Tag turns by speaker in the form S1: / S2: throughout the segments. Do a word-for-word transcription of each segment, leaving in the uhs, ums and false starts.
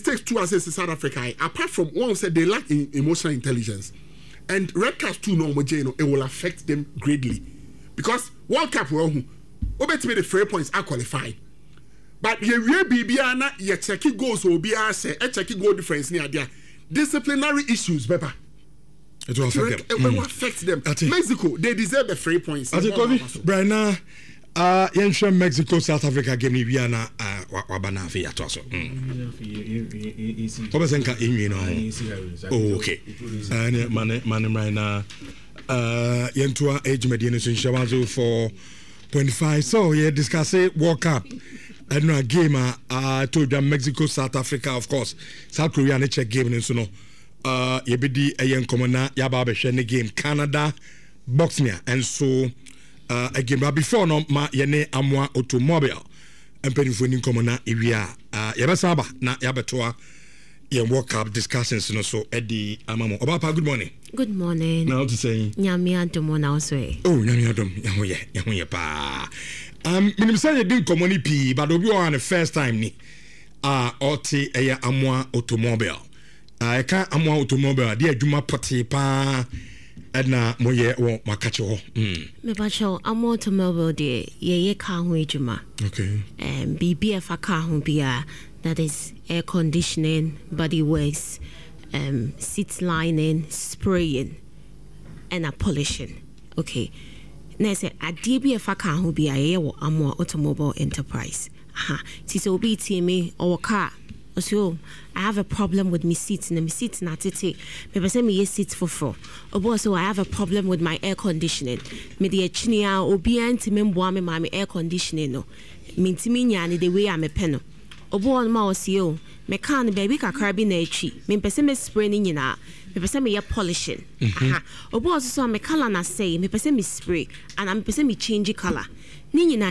S1: mistakes too as in South Africa. Apart from one said they lack in emotional intelligence, and red cards too no it will affect them greatly because World Cup well who obey me the fair points are qualified. But ye will be biana ye check it goals or be say a check it goal difference near there. Disciplinary issues, Pepper.
S2: It will affect them.
S1: It will affect them. Mexico, they deserve the free points.
S2: I think right now, uh, Yensha Mexico South Africa game ni biana uh wabana fi ato so. Oba senka inwi no. Oh okay. Uh man man right now uh yentua age median so nshawazo for point five. So yeah discuss it World Cup. And no game uh I told them Mexico South Africa of course. South Korea ne check game so no. Uh yebedi ayen komona yaba be hwe ne game Canada Bosnia and so uh again but before no ma yene amwa automobile empenifo ni komona ewia uh yebesaba na yabetoa yen World Cup discussions no so edi amamo obapa good morning.
S3: Good morning.
S2: Now to say
S3: nyame adom na so e
S2: oh nyame adom yahoye yahoye pa um minim say you din komoni pi but obi on the first time ni uh oti eya amwa automobile I can't amwa automobile dey adwuma pote pa na moye wo makache ho mm
S3: me ba cho amwa automobile dey ye ye ka ho adwuma
S2: okay
S3: um B B F ka ho bia that is air conditioning, body works, um seat lining, spraying and a polishing. Okay, na say ade bi efa ka ho bia ye wo amwa automobile enterprise. Aha, ti so bi ti me or car. So I have a problem with my seats and my seats na tete. Me pese me yes seats for four. Obo so I have a problem with my air conditioning. Me de chinia obi anti me mboa me ma me air conditioning no. Me ntimi nya ne the way am pe no. Obo on ma osio. Me kan baby kakra bi na echi. Me pese me spray ni nyina. Me pese me ye polishing. Aha. Obo so me color na say me pese me spray and am pese me change color. Ni nyina.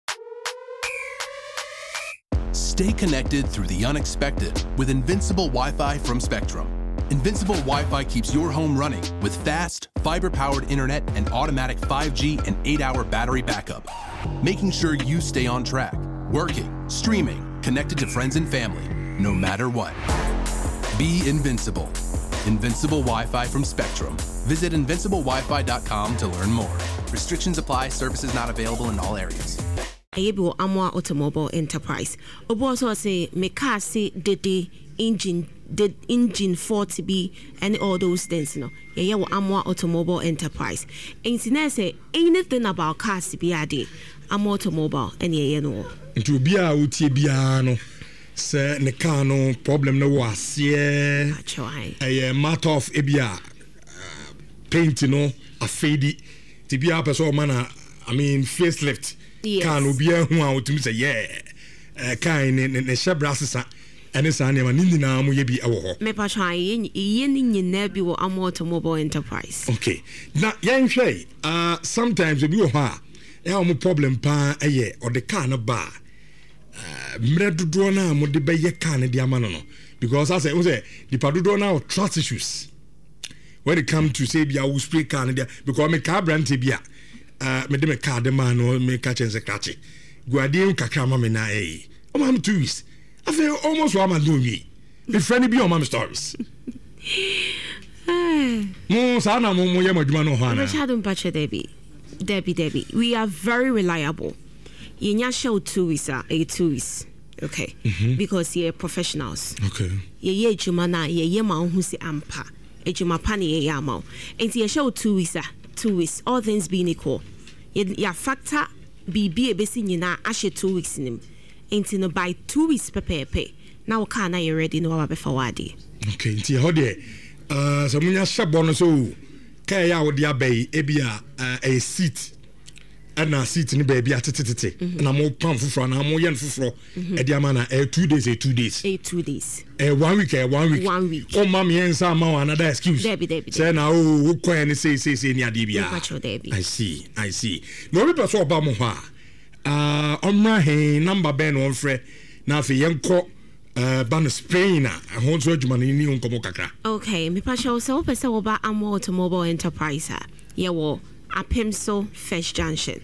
S4: Stay connected through the unexpected with Invincible Wi-Fi from Spectrum. Invincible Wi-Fi keeps your home running with fast, fiber-powered internet and automatic five G and eight hour battery backup, making sure you stay on track, working, streaming, connected to friends and family, no matter what. Be invincible. Invincible Wi-Fi from Spectrum. Visit invincible wi fi dot com to learn more. Restrictions apply. Services not available in all areas.
S3: Ayebo Amwa Automobile Enterprise. Obo also say me car say the engine the engine forty B and all those things no. Yeah yeah Amwa Automobile Enterprise. And say anything about cars be ade Amwa Automobile and yeah no.
S2: Into bia utie bia no. Say ne car no problem no was yeah. A matter of ebia paint no a fade tibia person man I mean facelift.
S3: Yes.
S2: Can obi hu a otumi say yeah eh kan ne ne shebrasesa ene sa ne ma ni nyina mo ye bi e wo ho
S3: me pa try ye ni nyina bi wo Amwa Automobile Enterprise.
S2: Okay na yen hwe uh sometimes obi wo ha e ha mo problem pa eye o de car no ba uh mredodo na mo de be ye car ne de amano no because I say we say the padodo na trust issues when it come to say bia wo spray car ne because me car brand bia uh me de me car de man no me catch and scratch guardian kakra ma me na eh o ma two weeks I feel almost what am doing me me friend be on my stories no sa na mo mo ye maduma no ho ana
S3: Richard Mpache Debbie Debbie Debbie we are very reliable yenya show two weeks a two weeks okay mm-hmm. because you're professionals
S2: okay
S3: ye ye juma na ye ye ma hu si ampa ejuma pa na ye ya ma enti ye show two weeks a two weeks all things being equal ya factor B B e besi nyina ahye two weeks nim enti no by two weeks pepepe na wo ka na you ready no wa be fa wade
S2: okay enti ho de uh samunya shabo no so ka ya wo de abai e bia a seat ana seat ni ba bia tetetete na mo pam fufuro na mo yen fufuro e de ama na eh two days eh two days
S3: eh two days
S2: eh one week eh one week
S3: one week
S2: o ma me ensa ma another excuse
S3: Debbie Debbie
S2: say na o wo ko any say say say ni ade bia
S3: I
S2: see I see no be person oba mo ho a ah omra he number ben on frɛ na afi yenko uh ban Spain a ho so adwuma ni ni onkomo kakra
S3: okay me pa show so pese wo ba Amwa Automobile Enterprise a ye wo Apemso First Junction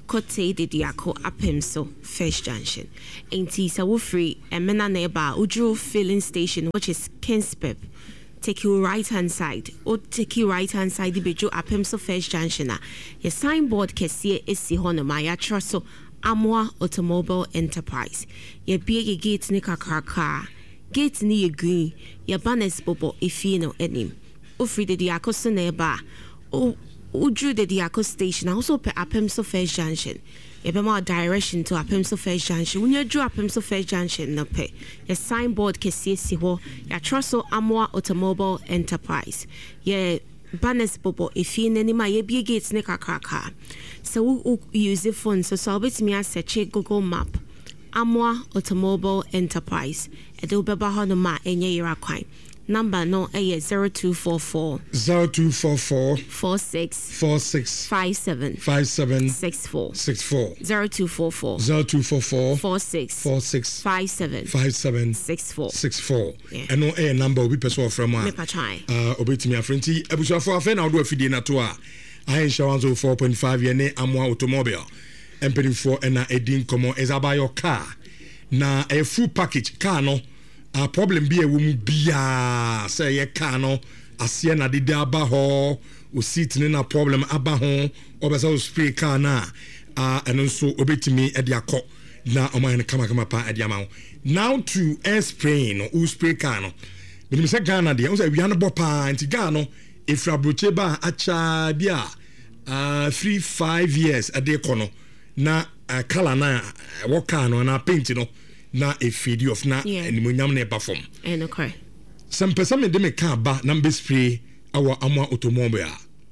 S3: Kote de Diako Apemso First Junction. Ain't so wo free and mena neighbor Udru filling station, which is Kinspep. Take you right hand side, or take you right hand side the Bejo Apemso First Junction. Your signboard Kessie is Sihonoma, ya trosso Amwa Automobile Enterprise. Your big gate nika car gate ni green, your banners bobo ifino enim. Ufri de Diako Suneba. Oh. Udru the Diako station also pe Apemso First Junction. You be more direction to Apemso First Junction. When you draw Apemso First Junction, no pay. Your signboard kesi si ho. Your Trosso Amwa Automobile Enterprise. Your banners bobo if you name my ye gates neka kaka. So we use the phone so so bit me as search Google Map. Amwa Automobile Enterprise. Edo beba hono ma enye yira kwan. Number no a zero two four four
S2: zero two four four
S3: four six
S2: four six
S3: five seven
S2: five seven
S3: six four
S2: six four
S3: zero two four four
S2: zero two four four
S3: four six
S2: four six
S3: five seven
S2: five seven
S3: six four
S2: six four. And no a number will be person from uh obey me a friendly ebusa for afen na do afidie na to a I insurance of four point five year ne Amwa Automobile empany for and na edin komo is about your car na a full package car no. A problem be a woman be a say a cano, a siena de abaho, or sitting in a problem abaho, or as I spray cana, uh, and also obey to me at your cock. Now, I'm going to come up at your mouth. Now to air spraying or spray cano. But you say Ghana, the other Yana Bopa and Tigano, if Rabucheba acha bia, uh, three, five years at the corner. Na a color na walk cano and a painting. Na a video of na and munyam ne perform.
S3: And okay.
S2: Some person me de me car ba number spray our Amwa Automobile.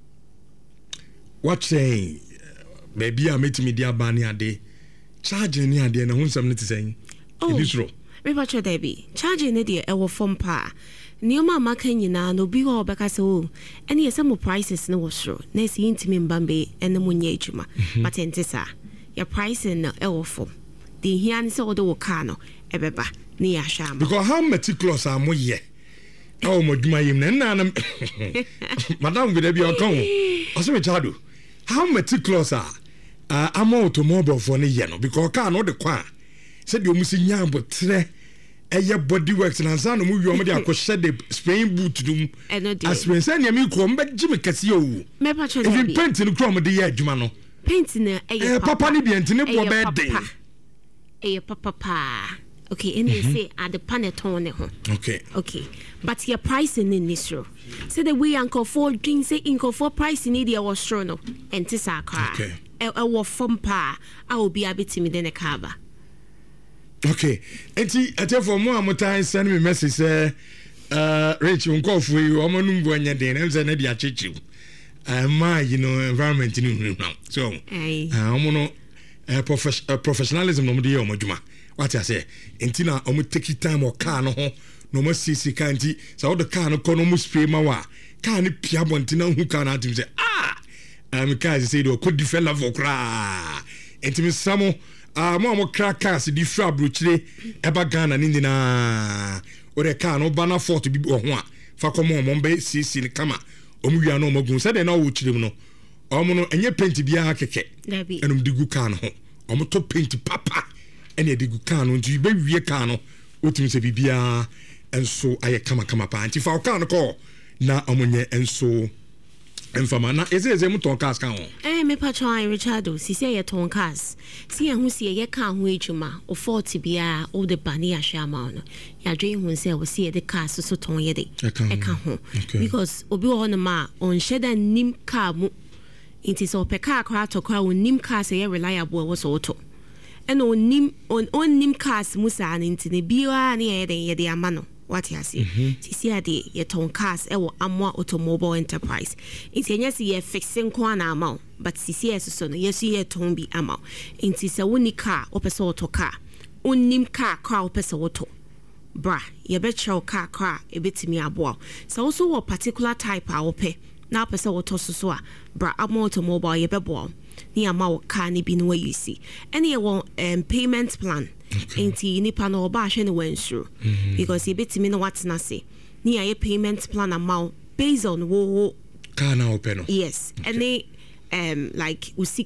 S2: What saying? Baby, I met me dear Bani ade. Charging near the and whom something to saying.
S3: Oh,
S2: this row.
S3: Repatriate Debbie. Charging the dear our phone pa. Neoma Makanyina no be all back as oh. And yes, some prices no was true. Next intimate Bambi and the Munyajuma. But in Tessa, your price in the L phone. The here so the Wakano, Ebeba, near Sham.
S2: Because how meticulous are we ye? Oh, my name, Madame would be a tongue. Also, Chadu, how meticulous are uh, I'm automobile for the yellow because I can't know the quan. Said you must young but tre a year body works and San move your media could shed the Spain boot to them. As we send your milk, but Jimmy Cassio. Even painting chrome of the edge, Mano.
S3: Painting a
S2: papa Nibian to never bad day.
S3: A papa. Okay, and you say at the panettone.
S2: Okay.
S3: Okay. But your pricing in this row. So the way uncle for drinks say inco for price in India was strono and Tisaka.
S2: Okay.
S3: A war from pa. I will be a bit timid in a cava.
S2: Okay. And I tell for more more time send me message say uh Rachel call for you I'm on when you're there and send ya chichu. Uh my you know environment in now. So I'm on Uh, prof- uh, professionalism no dey omo djuma what I say entina omo take time or car no ho no mo sisi kan ti so the car no kono mo spray ma wa car ni pia bontina hu car na tim say ah am car say do could develop for kra entimi samo ah mo mo kra cars di fra brochire eba Ghana ni na o de car no bana fort bi ho a fa komo mo be sisi ni kama omo wia no mo gun say de na wo chire mu no omo no enye paint bia keke enum digu car no omo to paint papa ene digu car no nti be wie car no otimi se bibia enso aye kama kama pa nti fa car no ko na omo nye enso enfama na eze eze mu ton cars kan ho
S3: eh me pa try Richardo si se ye ton cars si ye hu si ye ka ho ejuma o forty bia o de bani ahwa ma no ya dwen hu se o si ye de cars so ton ye de e ka ho because obi ho no ma on sheda nim car mu inti so pe car kra to kra on nim car se ye reliable wo so to and on nim on on nim cars musa inti ne biwa ne ye de ye de amano what you say sisi ade ye ton cars e wo Amwa Automobile Enterprise inti enya si ye fixing kwa na amount but sisi ye so no yes ye ton bi amount inti se woni car opese auto car onnim car car opese auto bra ye be chow car car e betimi aboa so also wo particular type a ope na opese auto so so a bra Amwa Automobile ye be bo ni ama wo car ni bi no way you see any ye won um, payment plan. Okay. Enti nipa no oba hwe ne wansuro because e betimi no what na say ni aye payment plan amount based on wo
S2: car na open no
S3: yes okay. Any um like usika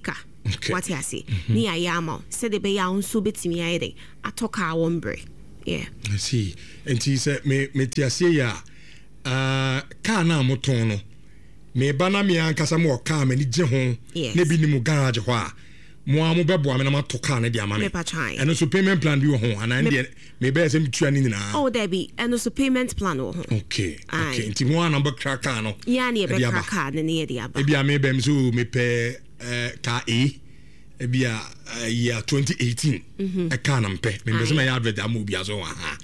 S3: what you say ni ayama said the be ya so betimi ayede atoka wombre yeah
S2: I see and he said me me tiasie ya uh car na moton no me bana me ankasa mo car me ni je ho na bi ni mu garage ho a mo amu bebo me na mato car na dia ma me and so payment plan bi ho ana ndie me be say me tua ni na
S3: oh there be and so payment plan ho
S2: okay okay nti mo number crack car no
S3: ya na e be crack car na ne dia ba
S2: e bia me be me so me pe eh car e e bia year twenty eighteen e car na mpe me be say my advert am obi aso ha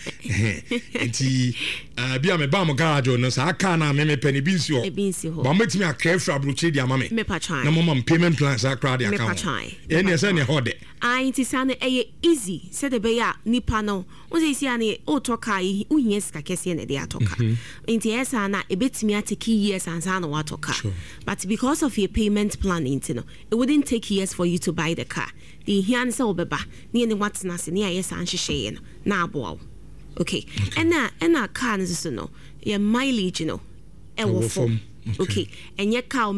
S2: nti bia me ba mo garage no sa car na me me pe ne bi nsi ho
S3: e bi nsi ho
S2: ba mo timi akra abroche dia ma me
S3: me pa chan
S2: na mo mam payment plan sa cra dia account e ne say ne hode
S3: ai nti sa na e easy say the be ya nipa no o say sia na o toka yi o hia sika kese na dia toka nti esa na e betimi atake years ansa na wa toka but because of your payment plan nti no it wouldn't take years for you to buy the car the hian say obeba ne ne watena se ne ayesa anhwehwe no na aboa okay and na and na car no so no your mileage no e wo form okay and your car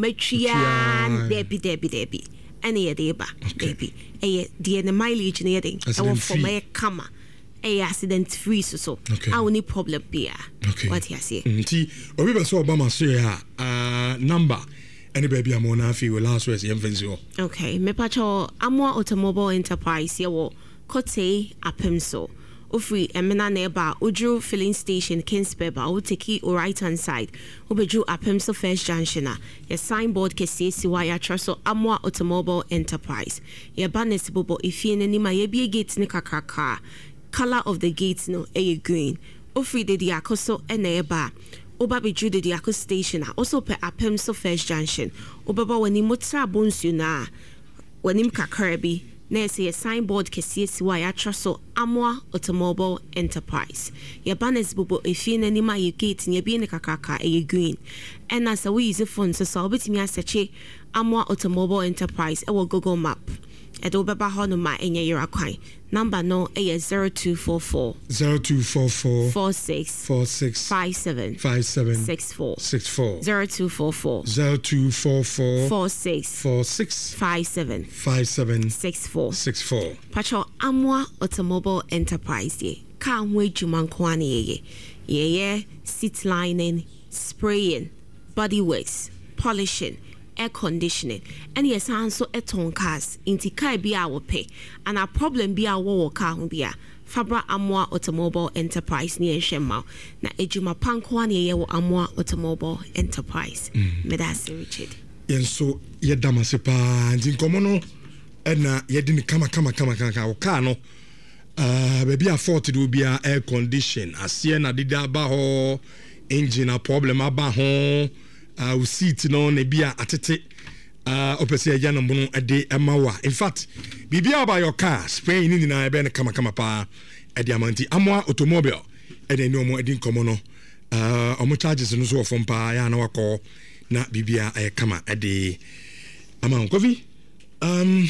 S3: matwia debi debi debi and ye deba debi e the the mileage ne dey e wo form e kama e accident free so so I will need problem bia what you say
S2: nti obi be so obama so ya uh number any baby amona fi we last words yemfensi
S3: okay me pacho Amwa Automobile Enterprise ye wo Kote Apemso Ofri emena neba Udru filling station Kingsbeba o take o right hand side obeju Apemso first junction a ye signboard kese siwa ya traso Amwa Automobile Enterprise ye banes bobo ifie ne ma ye bie gate ne kakraka color of the gate no e green ofri de diakoso ene eba oba beju de diako station also per Apemso first junction obaba wani motra bonsu na wanim kakarabi na say a signboard kese siwa ya traso Amwa Automobile Enterprise ya banes bobo efie na nima ye gate ne bi ne kakaka e green and as we use phone so so obetimi asearch Amwa Automobile Enterprise e wo Google map edo beba hono ma enye yira kwan number no e zero two four four
S2: zero two four four
S3: four six
S2: four six
S3: five seven
S2: five seven
S3: six four
S2: six four
S3: zero two four four
S2: zero two four four
S3: four six
S2: four six
S3: five seven
S2: five seven
S3: six four
S2: six four
S3: Pacho Amwa Automobile Enterprise ye ka ho adwuma nko ane ye ye ye seat lining spraying body works polishing air conditioning and yes also eton cars inti kai bia wo pe and a problem bia wo wo car ho bia Fabra Amwa Automobile Enterprise ni ehwema na ejuma panko ane ye wo Amwa Automobile Enterprise me da se Richard
S2: yenso ye damase pa nti nkomo no na ye di ni kama kama kama kama wo car no uh baby a fault do bia air condition asie na dida ba ho engine a problem aba ho uh seat no na bia atete uh opese ya no bono ade emawa in fact bibia about your car spray ni na ebe na kama kama pa ade amanti Amwa Automobile ede ni omo edi nkomo no uh omo charges no so ofom pa ya na wako na bibia e kama ade ama kofi um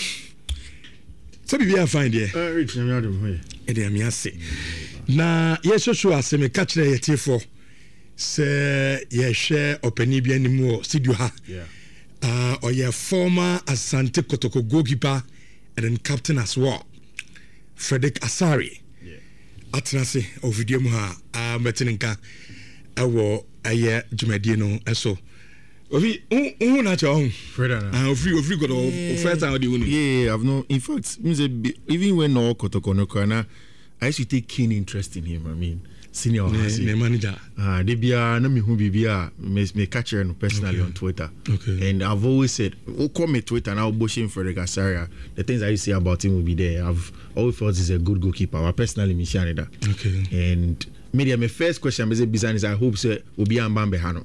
S2: so bibia fine there
S5: uh rich na mi adom ho
S2: ede am yase na yeshoso aseme ka kire yetifo se yehwe opani bia nimu studio ha
S5: yeah
S2: uh or your former Asante Kotoko goalkeeper and then captain as well Frederick Asari
S5: yeah
S2: atenase o video mu ha a metinka ewo aye dwumadie no eso ofi unu na cha on
S5: Freda
S2: ah ofi ofi got o first time the unu
S5: yeah I've no in fact even when no Kotoko no kana I used to take keen interest in him I mean senior
S2: ne manager
S5: ah they bia na me hu bibia me me catch her personally okay. on Twitter
S2: okay.
S5: And I've always said oh come me Twitter now bushing Frederick Asari the things I say about him will be there. I've always thought he's a good goalkeeper I personally me share that
S2: okay
S5: and media my first question is business I hope say obi ambambe hano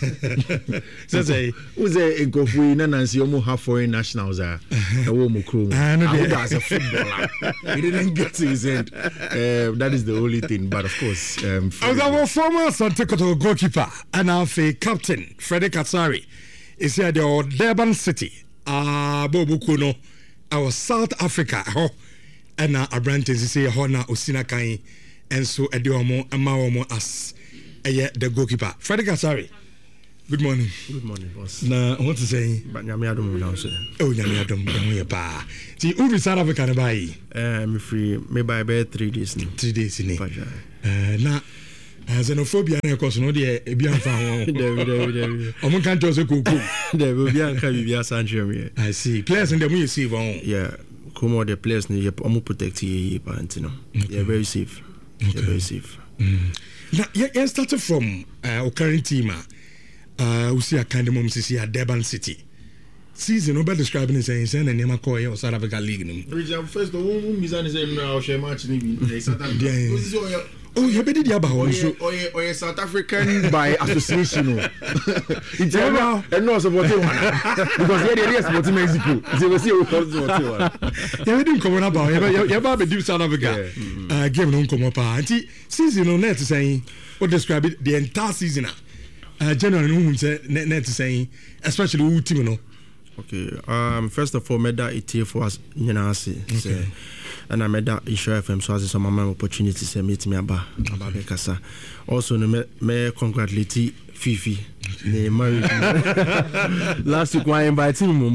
S5: so say who's a gofu na nansi omo half foreign nationals are e wo mo kro I know as a footballer he didn't get to his end uh, that is the only thing but of course um
S2: our former Asante Kotoko goalkeeper and our captain Frederick Asari is here the Durban City ah bobu kuno our South Africa ho and our Branton say ho na osina kan and so ede omo ama omo as eye the goalkeeper Frederick Asari Good morning.
S6: Good morning, boss.
S2: Na what to say?
S6: But nyame adom now sir.
S2: Oh nyame adom dem ye pa. Ti ubi South Africa na bai.
S6: Eh me free me buy by three days ni.
S2: three days ni. Eh na xenophobia na cause no dey e bi anfa ho.
S6: There there there.
S2: Omo kan to say koko.
S6: There will be anka bi bia sanche me.
S2: I see. Players in them you see on.
S6: Yeah. Come on the players ni omo protect ye pa antino. Yeah, very safe. Okay. Yeah, very safe.
S2: Mm. Now you started from uh, our current team. Uh, we see a kind of mom see at Durban City. Season over describing it saying and Nema Koya or South Africa League.
S5: First the one Mizan is now share match maybe South Africa.
S2: Oh, you better diaba also.
S5: Oh, yeah, oh, yeah, South African by association. It's now and no supporting one because here they are supporting Mexico. They will see who calls supporting one.
S2: Yeah, we didn't come on about. You you have a deep South Africa. Uh, game no come up. Anti season on net saying what describe it the entire season. Uh, generally, no one say net saying especially who team no.
S6: Okay. Um. First of all, made that it here for us. You know, say. Okay. And I made that issue F M so as some my opportunity to meet me about about Bekasa. Also, me me congratulate Fifi. Ne married. Last week, why invite him?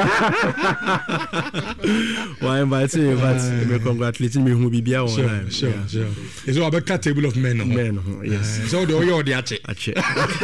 S6: Why invite him? But me congratulate me who be be on.
S2: Sure, sure, sure. It's all about cat table of men.
S6: Men, yes.
S2: So the oyo the ache.
S6: Ache.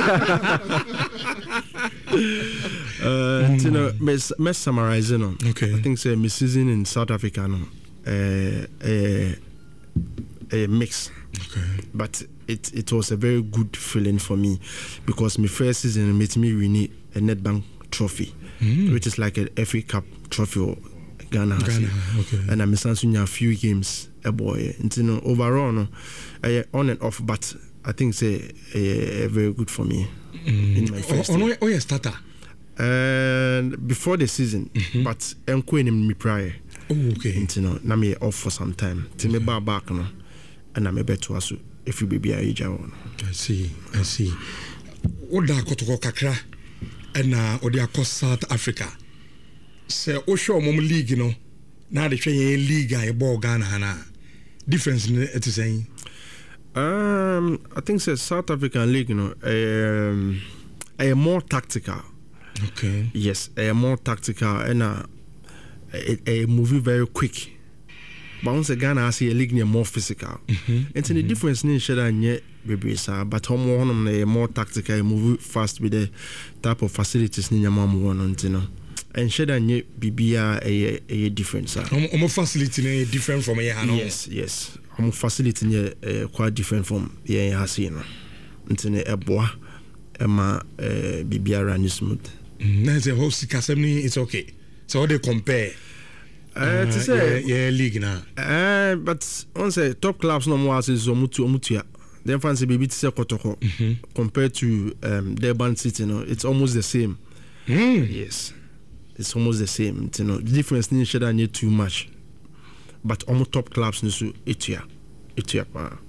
S6: Uh, you know, me me summarize no.
S2: Okay.
S6: I think say me season in South Africa no. Uh, a, a mix,
S2: okay.
S6: But it it was a very good feeling for me because my first season made me win a Nedbank trophy, mm. which is like an F A Cup trophy or Ghana,
S2: Ghana okay.
S6: And I'm missing a few games a boy. And you know, overall, no, uh, on and off, but I think say uh, very good for me mm. in my first.
S2: Oh, oh, yeah, starter.
S6: And before the season, mm-hmm. But I'm going in me prior.
S2: Oh, okay.
S6: You know, na me off for some time. Till me back back no, and I'm able to ask if you be a age one.
S2: I see, I see. Oda kotoko kakra, and na odi akos South Africa. Se o show mom league no, na de hwe league a ball Ghana hana. Difference in it is saying.
S6: Um, I think say South African league, you know, um, a more tactical.
S2: Okay.
S6: Yes, a more tactical and a. A, a movie very quick, but once again I see a league more physical.
S2: Mm-hmm.
S6: And so the difference in share and yet baby sir, but home one a more tactical, move fast with the type of facilities in your mom one, you know. And share and yet B B a a difference.
S2: Home facility different from here.
S6: Yes, yes. Home facility uh, quite different from here has you know. Into a boy, Emma B B run smooth.
S2: Now the whole Sikasemi it's okay. So how they compare?
S6: Uh, uh, to say,
S2: yeah, yeah, league now.
S6: Uh, but on say top clubs no more as Omutu Omutua. Then fancy baby to say Kotoko compared to um, Durban City, you know, it's almost the same.
S2: Mm.
S6: Yes, it's almost the same. You know, the difference in share need too much, but almost top clubs no so Etua, Etua.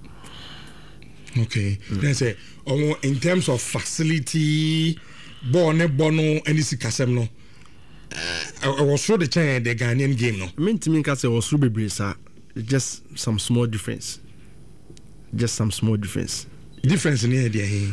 S2: Okay, mm. Then say, almost in terms of facility, born bono any sikasem no. Uh, I was through the chain the Ghanaian game no.
S6: I mean to me because I was through baby sir. Just some small difference. Just some small difference.
S2: Difference in here.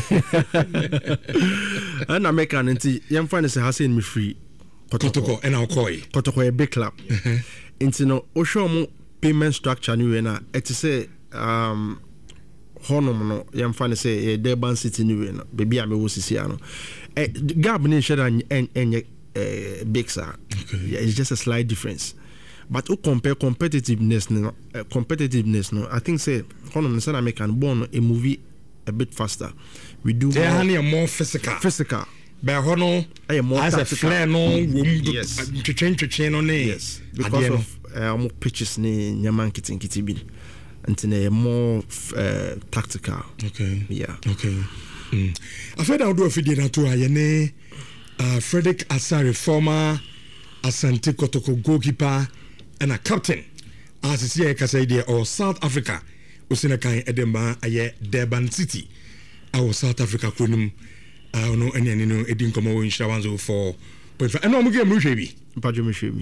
S6: And I make an anti young friend say has me free.
S2: Kotoko and I'll call it.
S6: Kotoko a big club. Into no Osho payment structure new na it say um honum no young friend say a Durban City new na baby am wo sisi ano. Eh gap ni share and and Uh, big sir.
S2: Okay.
S6: Yeah, it's just a slight difference. But who compare competitiveness no uh, competitiveness no I think say Honum say American born a movie a bit faster. We do
S2: they
S6: more,
S2: are more physical.
S6: Physical.
S2: But Hono
S6: a more
S2: as
S6: tactical.
S2: A flare no
S6: yes.
S2: To change to chain on
S6: yes. Because of uh, more pitches ni nyaman kitin kitibi. Until a more uh, tactical.
S2: Okay.
S6: Yeah.
S2: Okay. Mm. I feel that do a video na to ayene Uh, Frederick Asare, former Asante Kotoko goalkeeper and a captain, as is here, Kasaidia or South Africa, Usinakai Edemba, aye Durban City, our South Africa Kunum, uh, no, and then you know, Edin Komo in Shawanzo for point five. And no, game Mushebi.
S6: Pajo Mushebi.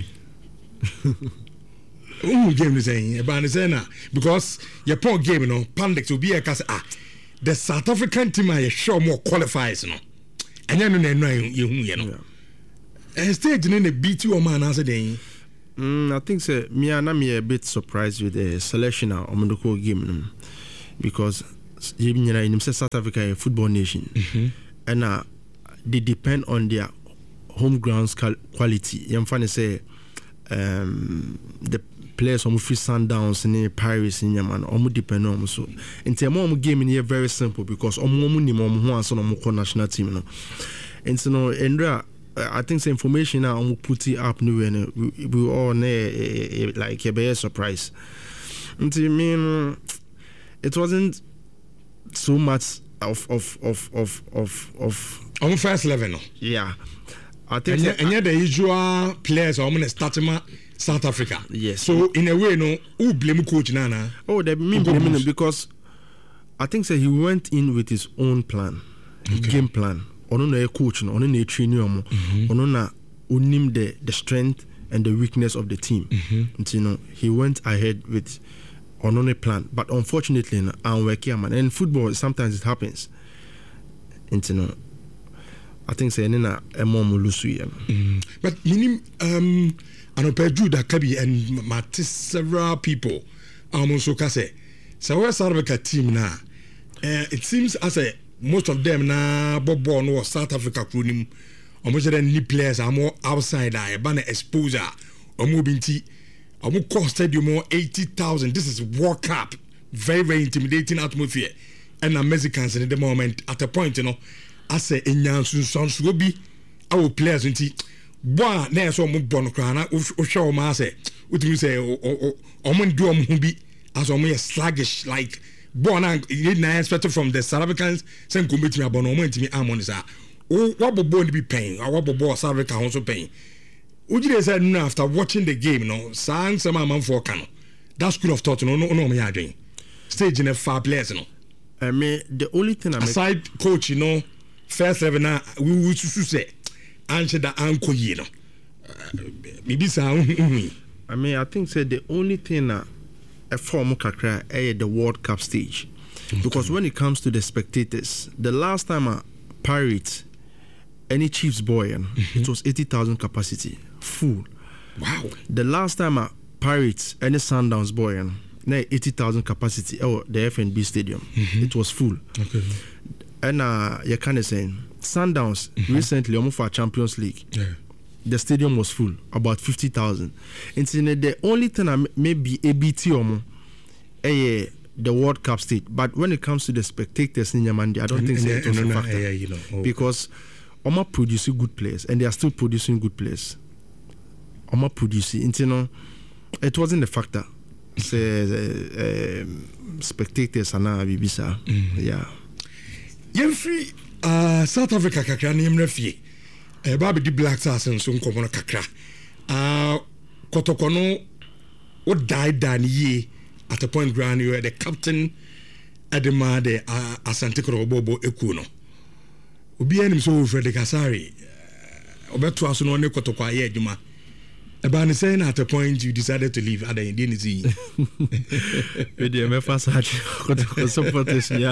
S2: Oh, game is saying, Banizena, because your poor game, you know, Pandex will be a case. Ah, the South African team, I sure more qualifies, you know. anya no na eno ye hu ye no eh stage no na beat o man answer den
S6: mm I think say me and I'm a bit surprised with the selection of Omodoko game because you know in South Africa a football nation mm-hmm. and uh, they depend on their home grounds quality. You can say um, the players on free Sundowns in Paris in Yaman almost depend on so. In terms of game in here very simple because almost ni mo mo answer no national team no. And so no Andrea I think the information now I'm put it up new and we, we all ne like a big surprise. And I mean it wasn't so much of of of of of of
S2: on first level no.
S6: Yeah. I think
S2: and, and, and the usual players are going start in South Africa.
S6: Yes.
S2: So in a way, no, who blame coach Nana?
S6: Oh, they mean blaming him because I think so he went in with his own plan, okay. game plan. Ono na coach, no, ono na training omo, ono na unim the the strength and the weakness of the team. Mm-hmm. And, you know, he went ahead with ono na plan, but unfortunately, no, I'm working man. And football sometimes it happens. And, you know. I think say na emo mulusu ya.
S2: But minim um anopeju da kabi and mate several people almost so say so we South Africa team na uh, it seems as a most of them na bobo no South Africa crew nim almost the new players are more outside I ban exposure omo binti omo cost stadium more eighty thousand. This is World Cup, very very intimidating atmosphere and the Mexicans in the moment at a point you know as a enyansu sonso bi our players nti boa na so mo bon kra na o hwe o ma say utimi say o mo ndu o mo bi as o mo sluggish like boa na you na expect from the South Africans say ko metimi abon o mo ntimi amon sa o wabobo ni bi pen wabobo South Africa ho so pen ujire say no after watching the game no sang some man for kan that school of thought no no no me adwen stage in a far players no
S6: I mean the only thing I
S2: aside make... coach you know first level na we we to say answer that anko yi no bibi sa
S6: I mean I think say the only thing na a form kakra eh the World Cup stage okay. Because when it comes to the spectators the last time a Pirates any Chiefs boy mm-hmm. it was eighty thousand capacity full.
S2: Wow.
S6: The last time a Pirates any Sundowns boy na eighty thousand capacity oh the F N B stadium mm-hmm. it was full.
S2: Okay.
S6: And uh, you kind of saying Sundowns mm-hmm. recently almost for Champions League.
S2: Yeah.
S6: The stadium was full, about fifty thousand. And so the only thing I may be A B T or eh, the World Cup stage. But when it comes to the spectators in Yamandi, I don't and, think and, so it's a factor.
S2: Yeah, you know, oh.
S6: Because Oma producing good players and they are still producing good players. Oma producing, you know, it wasn't a factor. Say uh, uh, spectators are now Bibisa. Yeah.
S2: Yemfree uh, South Africa kakra na yemra fie e ba be di Black Stars nso nkomo kakra uh kotoko no o die dan ye at a point ground you are the captain Adema de uh, Asante Korobobo eku no obi anim so Frederick Asare obeto aso no ne kotoko aye adwuma about saying at a point you decided to leave at the Indian Sea.
S6: With the M F S supporters, yeah.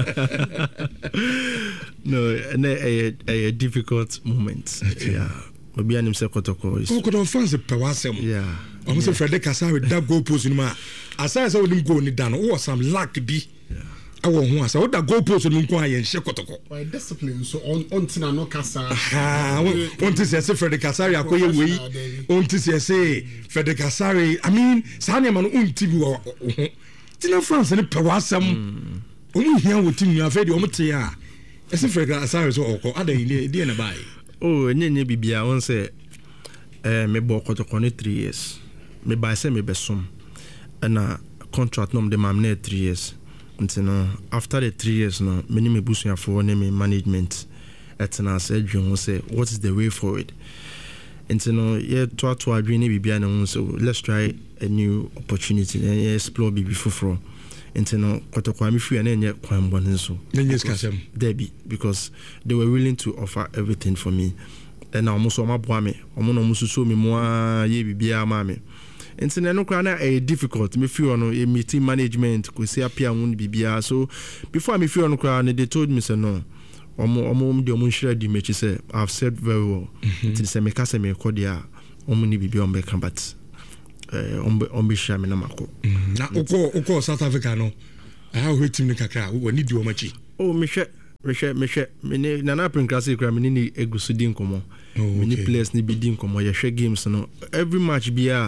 S6: No, a, a, a difficult moment. Yeah. Obi anim se kotoko is.
S2: Ko ko fans pe wasem.
S6: Yeah.
S2: Almost yeah. Frederick Asare with that goal post in ma. Asare say we go ni down. Oh some luck bi. Yeah. Awo ho asa. What that goal post no nko aye nhye kotoko.
S1: Why discipline so on on tina no kasa.
S2: Ah, on ti say Frederick Asare akoye we. On ti say Frederick Asare. I mean, sa na man on ti bi wo. Tina France ni pe wasem. Omu hia wo tim nu afedi omu te ya. Ese Frederick Asare so okọ adan ni die na bai.
S6: Oh, nyenye bibia won say eh me bo kotoko ni three years. Me buy say me besom. And a contract nom de mamne three years. And you know, after the three years no, many me busuya for name management. At na said you say what is the way forward. And you know, yeah, to to agree ni bibia na so let's try a new opportunity and yeah, explore bibi foforo. And you know, kotoko ami free and enye kwan bon so. Debbie because they were willing to offer everything for me. And now almost my boy me, omo no musu so me mo ye bibia ma me. And so no crana a difficult me feel no a meeting management ko say appear won bibia so before me feel no crana they told me say no omo omo de omo share di match say I've said very well till say me ka say me ko dia omo ni bibi ombe kan but eh ombe ombe share me na mako
S2: na uko uko South Africa no how we team ni kakra we need di omachi
S6: oh me share me share me share me ni na na prin classic kra me ni egusu di nkomo me ni players ni bi di nkomo ye share games no every match bia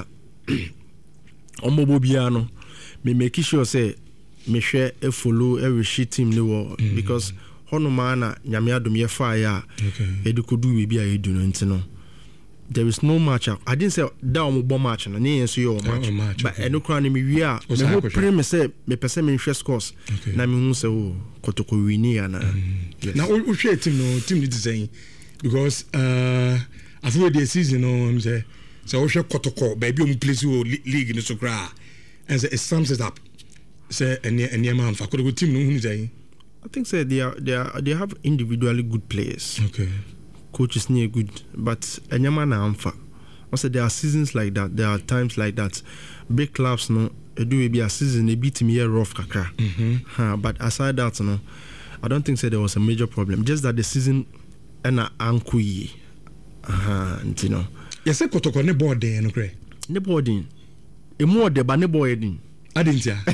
S6: omo bo bia no me make sure say me share e follow every shit team ni wo because hono mana nyame adom ye fa ya e de kodu we bia e du no ntino there is no match. I didn't say that on bomb match na ne yenso yo match, match but eno kra ni me wi a me ho pre me say me pese me hwe scores na me hu say o kotoko wini ya na
S2: na o hwe team no team ni design because uh after the season no me say so o hwe kotoko ba bi o play so league ni so kra and say it sums it up say ene ene man fa kotoko team no hu design.
S6: I think say they are they are they have individually good players.
S2: Okay.
S6: Coaches near good, but Enyama na amfa. Also, there are seasons like that. There are times like that. Big clubs, no, do be a season they beat me rough kakra.
S2: Mm-hmm.
S6: Uh, but aside that, no, I don't think so there was a major problem. Just that the season ena ankui. Uh, you know.
S2: Yes, I kotoko ne board there, no kre.
S6: Ne boarding. E more de ba ne boarding.
S2: I didn't ya.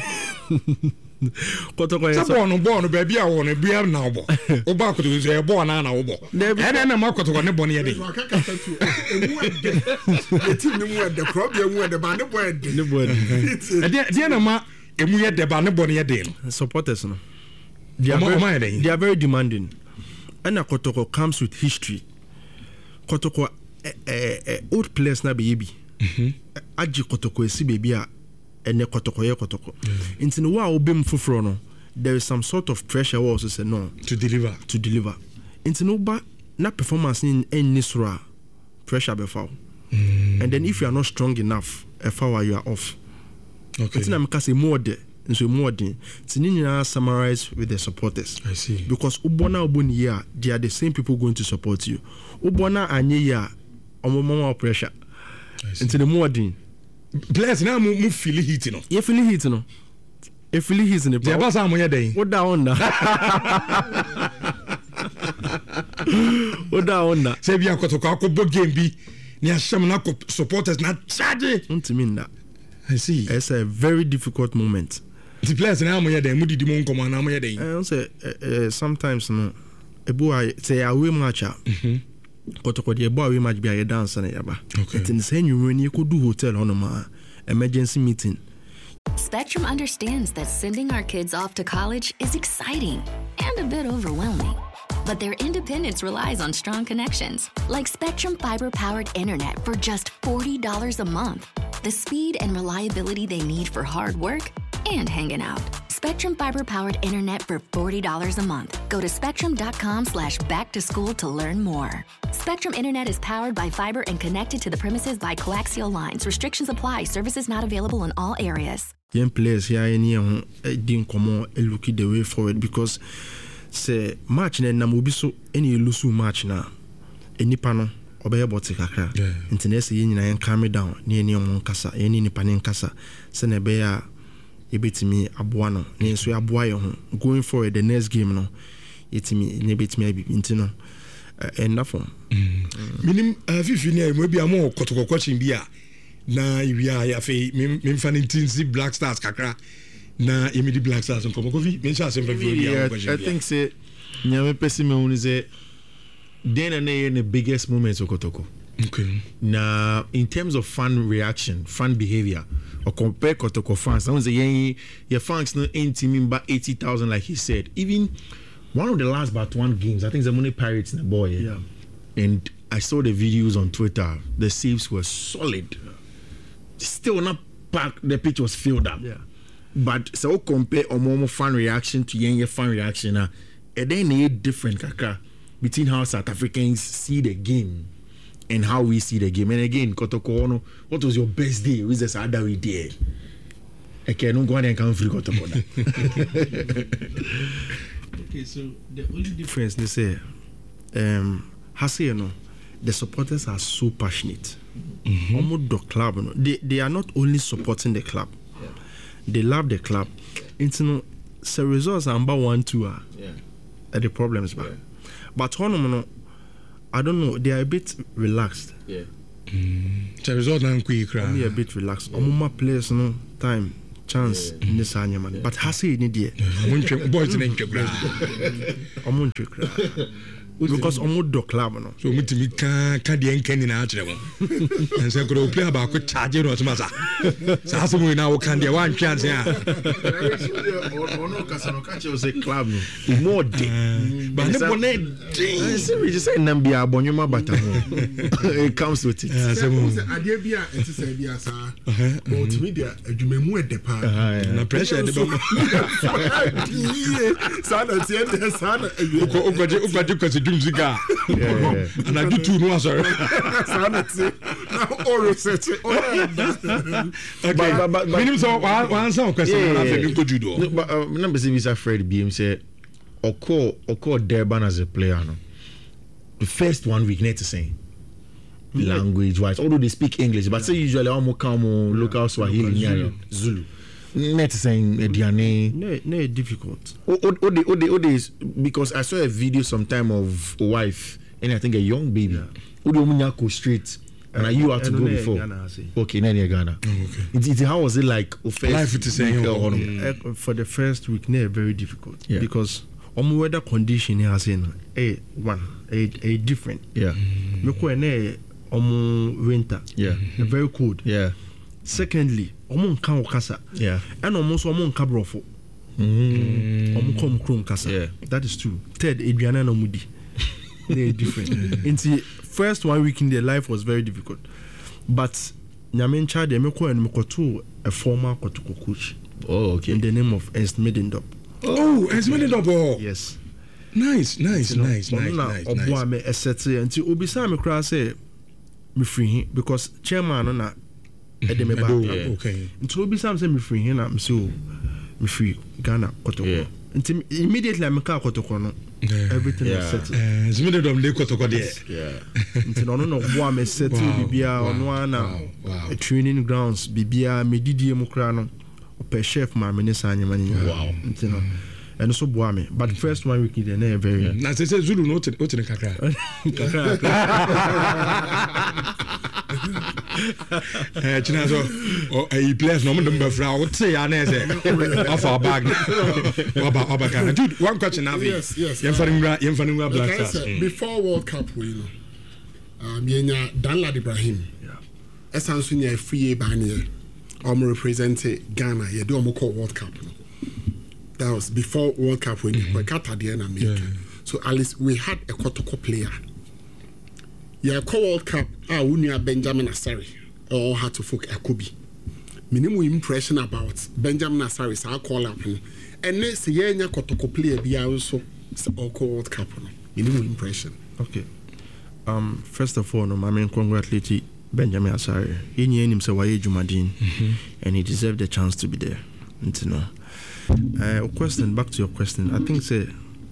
S6: Kotoko
S2: so born born baby a won bia na obo oba kotoko so e born na na obo e na na ma kotoko ne born ye dey
S1: aka ka tu emu ade the team ne mu ade problem mu ade ba ne boy ade
S6: ne boy
S2: ade ade na ma emu ye de ba ne born ye dey no
S6: supporters no they are very, they are very demanding and kotoko comes with history kotoko eh, eh, eh, old players na be bi
S2: mhm
S6: aji kotoko esi baby a ene kotoko ye kotoko into no wa obem fufuro no there is some sort of pressure we also say no
S2: to deliver
S6: to deliver into no ba na performance in any sura pressure be foul
S2: mm.
S6: and then if you are not strong enough a foul you are off.
S2: Okay,
S6: it's na me say more de so more de tinina summarize with the supporters.
S2: I see,
S6: because ubona uboni ya they are the same people going to support you ubona anye ya omo pressure into the more de
S2: players now move feel heat no
S6: you feel heat no you feel heat in the
S2: the boss am here dey
S6: what down na what down na
S2: say bia kotoko akobo game bi ni asham na supporters na charge
S6: untimi na.
S2: I see,
S6: it's a very difficult moment.
S2: The players now am here dey mudi di mo nkomo na am here dey
S6: I say sometimes no ebu say away match ah kotoko de ebo away match bi a dance na yaba it in say you when you could do hotel on ma emergency meeting.
S7: Spectrum understands that sending our kids off to college is exciting and a bit overwhelming, but their independence relies on strong connections like Spectrum fiber-powered internet for just forty dollars a month. The speed and reliability they need for hard work and hanging out. Spectrum fiber-powered internet for forty dollars a month. Go to spectrum.com slash back to school to learn more. Spectrum Internet is powered by fiber and connected to the premises by coaxial lines. Restrictions apply. Services not available in all areas.
S6: Young players here in here didn't come look the way forward because say match na na mobi so any lose match na enipa no obeye bote kakra internet yin nyina calm down na eni omon kasa eni nipa ne nkasa se na be ya ebetimi aboa no na enso aboa ye ho going forward the next game no yetimi ne betimi abi ntino enda form
S2: minim fifi ne mo bia mo kotokoko chin bia na iwia ya fe me mfa nintinsi Black Stars kakra na emidi Black Stars nkomo kofi me sha sem fa bia
S5: I think say nyame pesi me hu say then and the biggest moments of Kotoko.
S2: Okay.
S5: Now, in terms of fan reaction, fan behavior, or compare Kotoko fans, I want to say your fans no team by eighty thousand, like he said. Even one of the last but one games, I think the Money Pirates in the boy.
S6: Yeah.
S5: And I saw the videos on Twitter. The saves were solid. Still not packed. The pitch was filled up.
S6: Yeah.
S5: But so compare Omomo fan reaction to Yenye fan reaction, uh, and then a different kaka between how South Africans see the game and how we see the game. And again, Kotoko Ono, what was your best day? With this other we did. Okay, don't go and come free Kotoko.
S6: Okay, so the only difference they say, um, Hase, you know, the supporters are so passionate.
S2: Mm-hmm.
S6: Almost the club, you know, they they are not only supporting the club, yeah. They love the club. It's you know, so results are number one, two. Uh,
S5: yeah.
S6: uh, the problems yeah. But no, I don't know, they are a bit relaxed.
S5: Yeah.
S2: Mm. The result now quick, right?
S6: Only a bit relaxed. Omuma players no time chance in this anya man. But has he need there?
S2: Boys in English.
S6: Omunche kra. Because omo do club no.
S2: So mutimi ka ka de enken na akyere mo. Ense ko play about ko charge no to masa. Sa so mo na wo kan de wan twa nse a.
S5: Ono kasa no ka che o se club no. Mo de.
S2: Ba ne bone de.
S5: Se we just say nam bia abonwoma bata ho. It comes with it.
S1: Se mo se ade bia enti se bia sa. Multimedia adwumemu edepa.
S2: Na pressure de ba mo.
S1: Sa na tie de sa na.
S2: Uko uko uko uko Musica. Yeah, and I do two no sorry.
S1: Now all research.
S2: Okay, but but minimum so one some question na fe go judo.
S5: But number say Visa Fred B M say Oko Oko Durban as a player no. The first one week net to say language wise, although they speak English, but say usually almost come local Swahili Zulu. Net saying Ediane
S6: no no difficult.
S5: O o o o o is because I saw a video sometime of a wife and I think a young baby. O de omunyako straight and are you had to go before? Okay, near Ghana.
S2: Okay.
S5: It, it, how was it like?
S2: Life it is saying
S6: uh, for the first week, no, very difficult
S5: yeah.
S6: because um weather condition has in a one a a different.
S5: Yeah.
S6: Me ko na um winter.
S5: Yeah.
S6: Very cold.
S5: Yeah.
S6: Secondly, omo nka okasa.
S5: Yeah.
S6: And omo so omo nka brofo.
S5: Mm.
S6: Omo kom krom kasa.
S5: Yeah.
S6: That is true. Third, Adriana no mudi. They different. Into first one week in their life was very difficult. But Nyamin Chade Meko and Mekoto a former Kotoko coach.
S5: Oh, okay.
S6: In the name of Ernst Medendop.
S2: Oh, Ernst Medendop.
S6: Yes.
S2: Nice, nice,
S6: you know,
S2: nice, nice, nice.
S6: Obo me esete until Obisa me kra say me free because chairman no na ede me back.
S2: Okay.
S6: Until Obisa say me free na me so me free Ghana Kotoko. Until immediately I ka Kotoko no. Yeah. Everything yeah. is settled.
S2: Eh, zimede dom le Kotoko there.
S6: Yeah. Until no no bo me settle bibia ono na training grounds bibia me didie mu kra no. Ope chef ma me ne sanyama ni.
S2: Wow.
S6: Until no. And so boame but the first one week in there very yeah.
S2: Na say say Zulu no te ote kakra kakra eh china so o e players no mo dem bafra o te ya na say off our bag oba oba kan dude one question now
S1: yes yes
S2: yen fanimra yen fanimra Black Stars
S1: before World Cup we know um yenya Danlad Ibrahim yeah esanso nya free ba ne o mo represent Ghana ye do mo call World Cup no. That was before World Cup when we got at the end of America. Yeah. So at least we had a Kotoko player. Yeah, call World Cup. Ah, we knew Benjamin Asari or had to folk Akobi. Minimum impression about Benjamin Asari. So I call up and next year Kotoko player be also or call World Cup. Minimum impression.
S6: Okay. Um. First of all, no, I mean congratulate Benjamin Asari. He knew himself why Jumadin, and he deserved the chance to be there. You know. Uh, question back to your question. I think say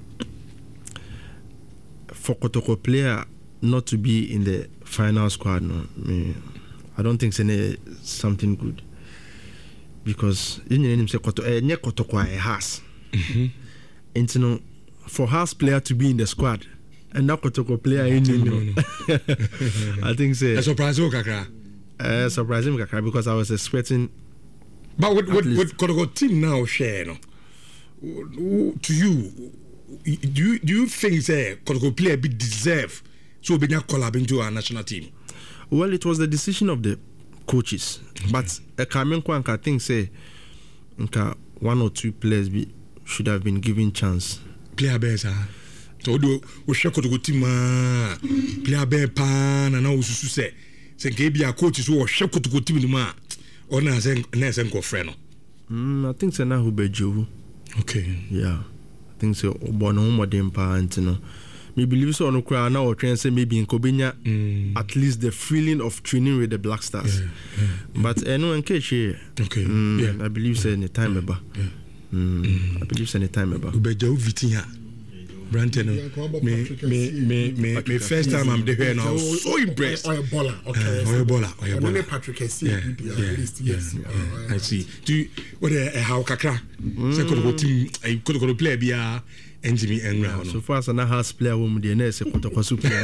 S6: for Kotoko player not to be in the final squad, no, I, mean, I don't think it's something good because you know say Kotoko has, and you know for Haas player to be in the squad and not Kotoko player in no, I think say
S2: surprising kakra,
S6: uh, surprising kakra because I was expecting.
S2: But what what what Kotoko team now share no? To you, do you do you think say Kotoko player be deserve so be not collab into our national team?
S6: Well, it was the decision of the coaches, okay. But a Kamen Kwanka think say, nka one or two players be should have been given chance.
S2: Player base ah, so do we share Kotoko team ah, player base pan and now we say say maybe a coach so share Kotoko team ma. Or na sen na sen ko friend no.
S6: Mm, I think say na who be Joe.
S2: Okay.
S6: Yeah. I think so obono modern pa antino. Me believe so no cry na or train say maybe in Kobenya mm. at least the feeling of training with the Black Stars. Yeah, yeah, yeah. But I know encourage here.
S2: Okay.
S6: Mm,
S2: yeah.
S6: I believe say any time
S2: yeah.
S6: eba.
S2: Yeah.
S6: Mm, mm. I believe say any time eba.
S2: Ubeja uvitia. Branton, me, me, me, me, me first time I'm there now, so impressed.
S1: Or a baller, okay.
S2: Or a baller, or a baller.
S1: Patrick, I see.
S2: Yeah, yeah, yes. I see. Do you, what a how kakra? So could go team, I could go play, be a entimi enra ho no
S6: so far as na house player wo mu de na ese kotokwaso player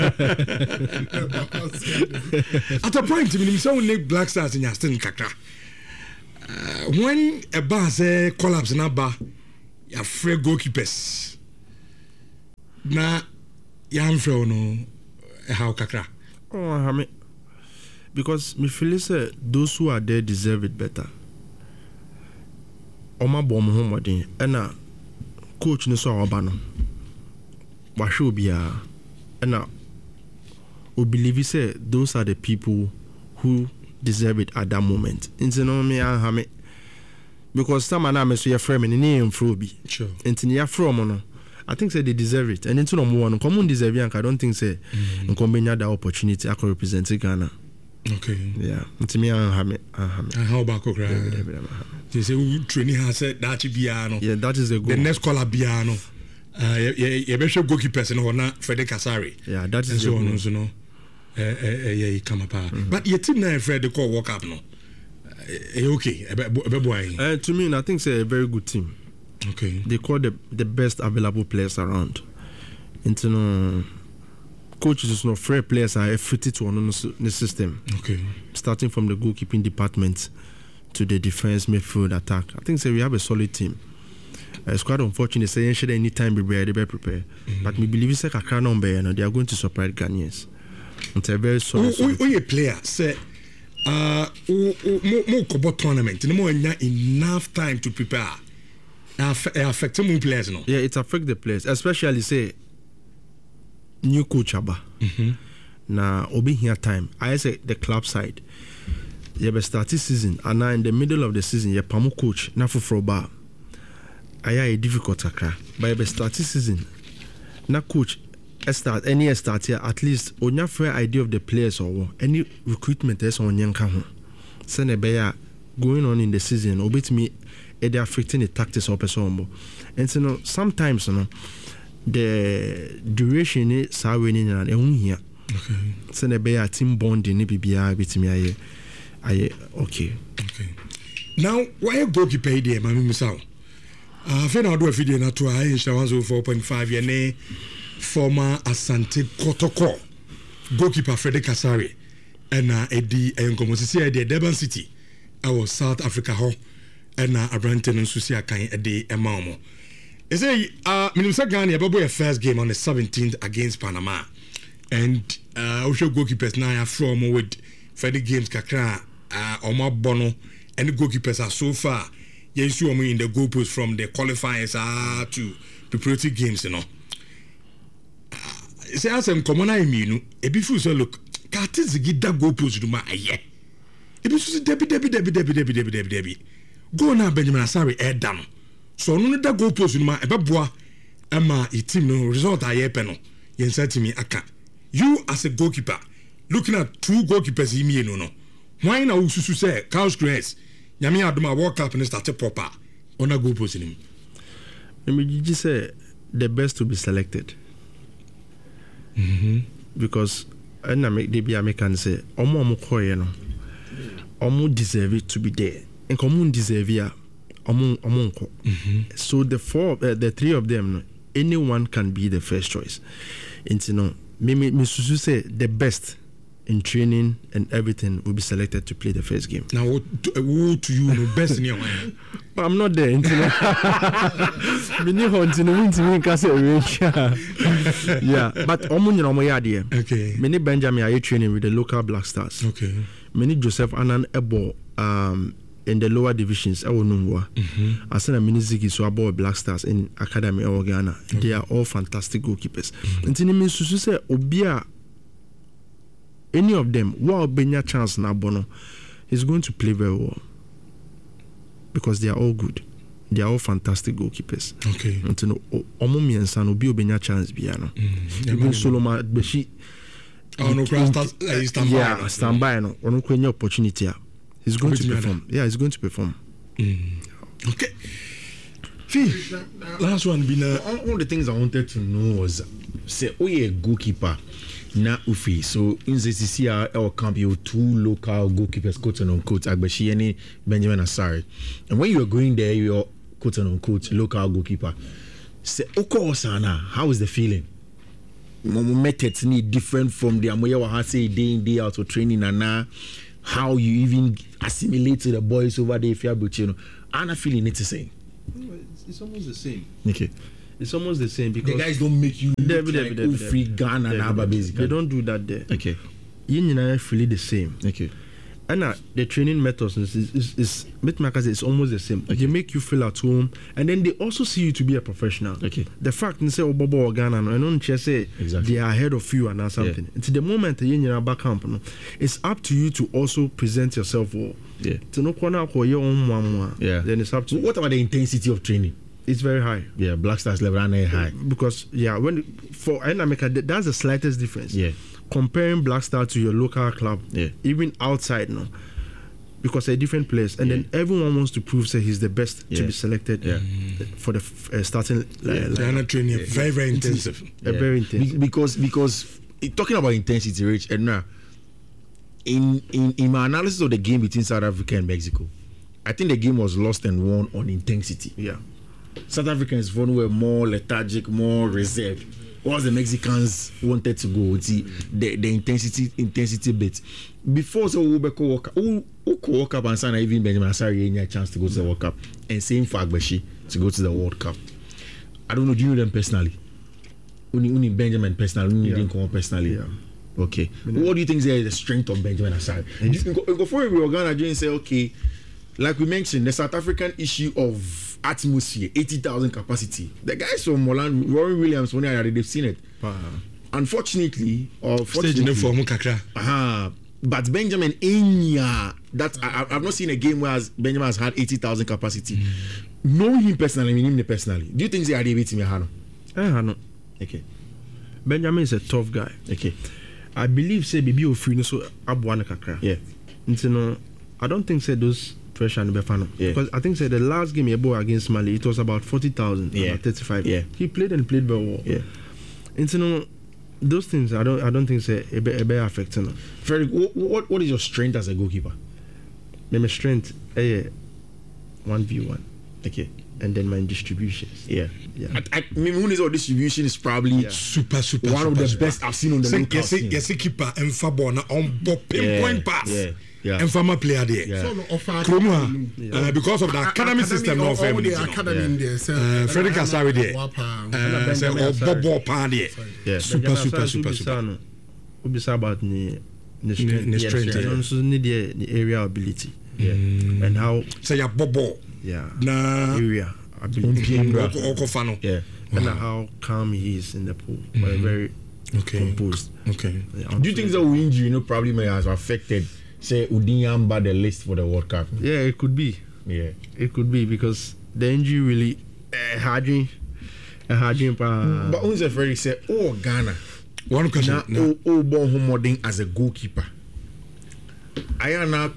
S2: at a point minim say we Black Stars in Aston kakra uh, when a bar say collapse na ba ya free goalkeepers na ya amfre no how kakra
S6: oh I mean because me feel say those who are there deserve it better Oma bom ho modern na coach no so oba no wa hwe obia na o believe say those are the people who deserve it at that moment into no me ha me because some na me so your friend me ni emfro bi
S2: sure
S6: into ya from no I think say they deserve it and into no mo no come deserve it I don't think say nkom benya that opportunity I can represent Ghana.
S2: Okay.
S6: Yeah. It's me and Hame.
S2: How about Kokra? They say we training has said that Biano.
S6: Yeah, that is the goal.
S2: The next caller Biano. Uh, you better goalkeepers in Hona Frederick Kasari.
S6: Yeah, that is the
S2: goal. So no. Eh eh yeah, come up. But your team now Fred the call walk up no. Eh okay.
S6: Uh, to me, I think it's a very good team.
S2: Okay.
S6: They call the the best available players around. Into no. Coaches is no fair players are fitted to on the system.
S2: Okay.
S6: Starting from the goalkeeping department to the defense, midfield, attack. I think so we have a solid team. Uh, it's quite unfortunate saying should any time be ready, be prepared. Mm-hmm. But we believe it's like a crown on you know, they are going to surprise Ghanaians. It's a very solid.
S2: Who who a player say uh more more tournament, no more enough time to prepare. Affect more players no.
S6: Yeah, it affect the players, especially say new coach aba
S2: mm-hmm.
S6: na obi here time I say the club side you be start season and now in the middle of the season you pamu coach na for ba aya a difficult akra but you be start season na coach start any start here at least onya fair idea of the players or any recruitment is on yanka ho send be ya going on in the season obit me e dey affecting the tactics of person and so no, sometimes you know the duration is so winning and here.
S2: Okay.
S6: So ne be a team bonding ni bibia bitimi aye aye okay.
S2: Okay. Now why you goalkeeper there mami musao? Ah fe na do afide na to aye one oh four point five ye ne former Asante Kotoko goalkeeper Frederick Kasari and na edi enkomosisi e de Durban City our South Africa ho and na Abrante no susi akan e de emaomo. They say, uh, Minister Ghana, about a first game on the seventeenth against Panama. And uh, also goalkeepers now are from with for the games kakra, uh, Omar Bono, and the goalkeepers are so far. Yes, you are in the goalpost from the qualifiers uh, to preparatory games, you know. Uh, say, as I'm common, I mean, a before so look, Cartis get that goalpost to my yeah. If you see Debbie, Debbie, Debbie, Debbie, Debbie, Debbie, Debbie, Debbie, go now, Benjamin Asari, air down. So no that goal post ma ebeboa ama e team no result aye pe no yen set me aka you as a goalkeeper looking at two goalkeepers in me no no why na ususu say Carlos Grace nyame adoma World Cup and start proper on a goal post him
S6: me just say the best to be selected
S2: mhm
S6: because na make dey be American say omo omo koye no omo deserve it to be there and omo deserve ya Among, among
S2: mm-hmm.
S6: So the four, uh, the three of them, anyone can be the first choice. And you know, me, me, me Susu say the best in training and everything will be selected to play the first game.
S2: Now, what to, uh, who to you the best in your mind?
S6: Well, I'm not there. You know, me ni hunt in the winter me kase reach. Yeah, but omo nyina omo yade.
S2: Okay.
S6: Me ni Benjamin are training with the local Black Stars.
S2: Okay.
S6: Me ni Joseph Anan Ebo um. in the lower divisions I will know
S2: mm-hmm.
S6: I send a mini ziggy so about Black Stars in Academy of Ghana. Okay. They are all fantastic goalkeepers. Mm-hmm. And then means to say obia any of them while benya chance na bono is going to play very well because they are all good. They are all fantastic goalkeepers.
S2: Okay.
S6: And you know omo miensa no bi obenya chance bia no. Even Solomon Beshi
S2: oh no start stand by.
S6: Yeah, stand by no. Ono kwenya opportunity. He's going to perform. Yeah, he's going to perform.
S2: Mm. Okay. Fee, last one been uh,
S5: all, all the things I wanted to know was say, oh yeah, goalkeeper na ufi. So in the C C R our camp, you two local goalkeepers, quote and unquote, Agbashi and Benjamin Asari. And when you are going there, you're quote and unquote local goalkeeper. say oko osana how is the feeling methods need different from the amoya wa say day in day out of training and now how you even assimilate to the boys over there if you are you know and I feeling it's the same.
S6: It's, it's almost the same.
S5: Okay.
S6: It's almost the same because
S5: the guys don't make you look
S6: David,
S5: like
S6: David, David,
S5: free Ghana and Abba basically.
S6: They don't do that there.
S5: Okay.
S6: You know, really the same.
S5: Okay.
S6: And uh, the training methods is is, is, is it's almost the same.
S5: Okay.
S6: They make you feel at home, and then they also see you to be a professional.
S5: Okay.
S6: The fact they say oh Bobo or Ghana, and don't just say
S5: exactly.
S6: they are ahead of you and something. Yeah. To the moment you in back camp, no, it's up to you to also present yourself well.
S5: Yeah.
S6: To no corner for your own one.
S5: Yeah.
S6: Then it's up to.
S5: What about the intensity of training?
S6: It's very high.
S5: Yeah, Black Stars level are high
S6: because yeah, when for America that's the slightest difference.
S5: Yeah.
S6: Comparing Black Star to your local club,
S5: yeah.
S6: even outside now. Because they're a different place, and yeah. then everyone wants to prove that he's the best yeah. to be selected
S5: yeah.
S6: for the f- uh, starting.
S2: Yeah. Ghana training yeah. very very intensive,
S6: yeah. Yeah. very intense.
S5: Be- because because talking about intensity, Rich, and now in, in in my analysis of the game between South Africa and Mexico, I think the game was lost and won on intensity.
S6: Yeah,
S5: South Africans were more lethargic, more reserved. Whilst the Mexicans wanted to go, see the, the intensity intensity bit. Before so we go walk who who walk up and sign even Benjamin Asare any a chance to go to the World Cup, and same for Agbeshi to go to the World Cup. I don't know, do you know them personally? Only only Benjamin personally, only yeah. didn't come personally.
S6: Yeah.
S5: Okay. Yeah. What do you think is the strength of Benjamin Asare? Before we were gonna do and say, okay, like we mentioned, the South African issue of atmosphere, eighty thousand capacity. The guys from Molan, Rory Williams, when I they've seen it. Uh-huh. Unfortunately, or fortunately, uh-huh, but Benjamin Enya, that I, I've not seen a game where Benjamin has had eighty thousand capacity. Mm-hmm. Knowing him personally, I mean him personally. Do you think they are debating me, Hano?
S6: Eh, no.
S5: Okay.
S6: Benjamin is a tough guy.
S5: Okay.
S6: I believe say Bibi Ofri no so abuana kakra.
S5: Yeah.
S6: You know, I don't think say those pressure and Befano. Yeah. Because I think say the last game he bought against Mali, it was about forty thousand,
S5: yeah.
S6: about thirty-five.
S5: Yeah.
S6: He played and played very well.
S5: Yeah.
S6: And you know, those things I don't I don't think say a bit affecting.
S5: Very. What, what what is your strength as a goalkeeper?
S6: My strength, eh, one v one.
S5: Okay.
S6: And then my distributions.
S5: Yeah.
S6: Yeah.
S5: I, I mean, Muni's distribution is probably
S2: yeah. super, super,
S5: one
S2: super,
S5: of the
S2: super.
S5: best I've seen on the
S2: so,
S5: local
S2: yes,
S5: scene.
S2: Yes, keeper and Fabona on pinpoint
S5: yeah.
S2: pass.
S5: Yeah. Yeah.
S2: And farmer player there.
S5: Yeah.
S1: So,
S2: Kroma, yeah. uh, because of the academy, academy system, no family.
S1: The academy in there.
S2: Uh, Frederick Asari there. Uh, so, or Bobo Pan there.
S5: Yeah.
S2: Super, super, super, super.
S6: Ubisa about the the strength,
S2: the strength,
S6: yeah.
S2: yeah.
S6: Also need the, the area ability.
S5: Yeah.
S6: Mm. And how.
S2: Say so Bobo.
S6: Yeah.
S2: Na
S6: area ability.
S2: Yeah.
S6: And how calm he is in the pool. Mm. Very
S2: okay.
S6: composed.
S2: Okay.
S5: Yeah. Do you think the injury, you know, probably may have affected? Say Udinyamba the list for the World Cup.
S6: Yeah, it could be.
S5: Yeah,
S6: it could be because the injury really uh, harding, uh, harding. Uh,
S5: but Unze Frederick said, "Oh Ghana,
S2: one question.
S5: Now, no. oh, oh, born homoding as a goalkeeper. I am now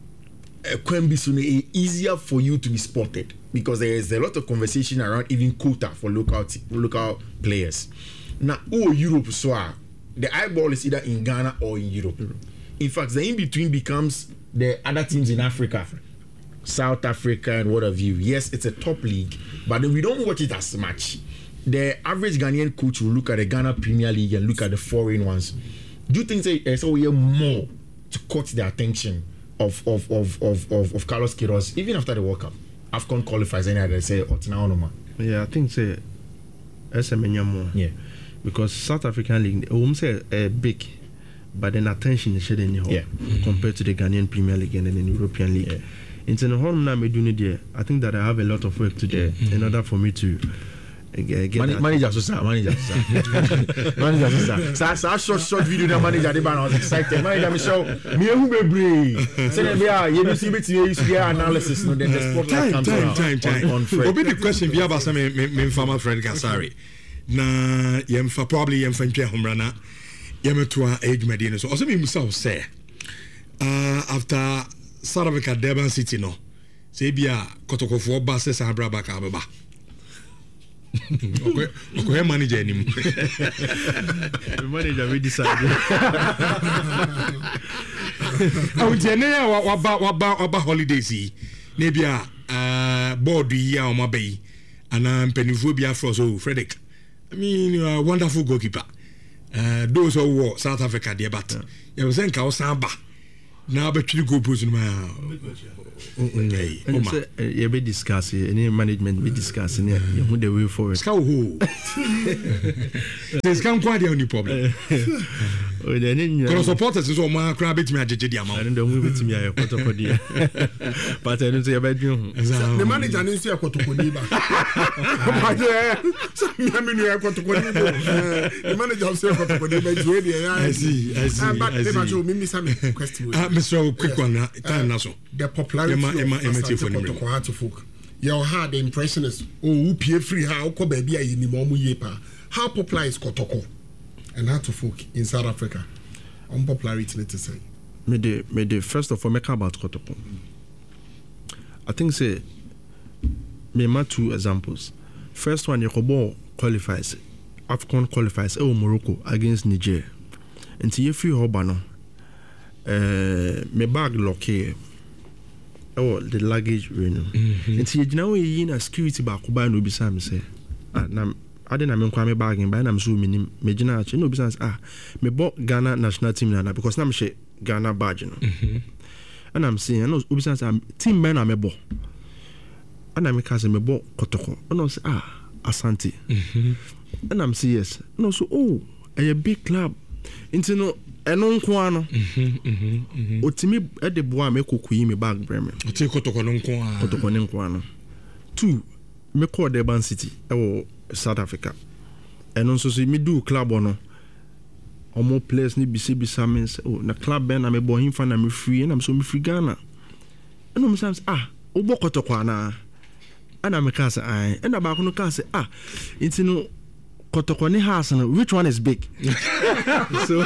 S5: easier for you to be spotted because there is a lot of conversation around even quota for local t- local players. Now, oh Europe, so the eyeball is either in Ghana or in Europe." In fact, the in-between becomes the other teams in Africa, South Africa and what have you. Yes, it's a top league, but then we don't watch it as much. The average Ghanaian coach will look at the Ghana Premier League and look at the foreign ones. Do you think there's always more to cut the attention of of of of of, of Carlos Queiroz even after the World Cup? AFCON qualifiers, any other say Otina Onoma.
S6: Yeah, I think say S M N more.
S5: Yeah,
S6: because South African League, I won't say a big. But then attention is shedding yeah. mm-hmm. compared to the Ghanaian Premier League and then the European League. Yeah. In the whole now, I think that I have a lot of work to do yeah. mm-hmm. in order for me to uh, get
S5: Man- manager. So manager, manager. So so short short video that manager. The I was excited. Manager, me show me who be brave. Say that we are. You see, me you see analysis. No, then the spotlight comes
S2: time, time, time,
S5: on,
S2: time. Obi the question be about some me me farmer Fred Gasari. Na yem fa probably yem fa ntwe homrana. Yametua age medina so also me himself say uh after South Africa Durban City no say bia kotokofo ba se sabra ba ka baba okay okay manager nim
S6: the manager we decide
S2: I tell you wa ba wa ba wa ba holidays yi na bia uh board yi a o ma bai and I'm Pennyphobia Froso, Frederick. I mean, you're a wonderful goalkeeper. Uh, those who were South Africa, dear, but you was saying Samba. Now, but you go push in my.
S6: You be discussing any management be discussing it. You the way forward.
S2: Who? There's come quite the only problem. Because supporters is all my crab it me a J J amount.
S6: I don't know who to me a Kotokodi. But I don't say about you.
S1: The manager didn't say a Kotokodi. The manager said Kotokodi.
S2: I see, I see.
S1: But let me some question.
S2: Mister Quick one, time now.
S1: The popularity
S2: Emma, Emma, Emma,
S1: of folk. Your hard the impression is oh, P free how ko baby I ni mo yepa. How popular is Kotoko and how to folk in South Africa? Unpopularity, let's say.
S6: Me the me the first of all make about Kotoko. I think say me ma two examples. First one, Yokobo qualifies, AFCON qualifies. Oh, Morocco against Niger. Until you free Hobano. Uh, me bag lock here. Oh, the luggage room. Until you know you in a security back by no beside me say. Ah, na I didn't mean kwame bagging by I'm so many major actually no business. Ah, me bought Ghana national team now because now I'm she Ghana badge no. And I'm saying I know business team man I'm a bo. And I'm because me bought Kotoko. And I say ah Asante. And I'm saying yes. And also oh a big club. Into no eno nko ano otimi e de boa me kokuyi me bag breme
S2: oti Kotoko no nko a
S6: Kotoko ne nko ano two me call Durban City e wo South Africa eno nso so me do club ono omo players ni bisi bisa means oh na club ben na me bo himfa na me free na me so me free Ghana eno me say ah obo Kotoko ana ana me ka say ai ena ba ko no ka say ah intino Kotoko ni house, which one is big? so,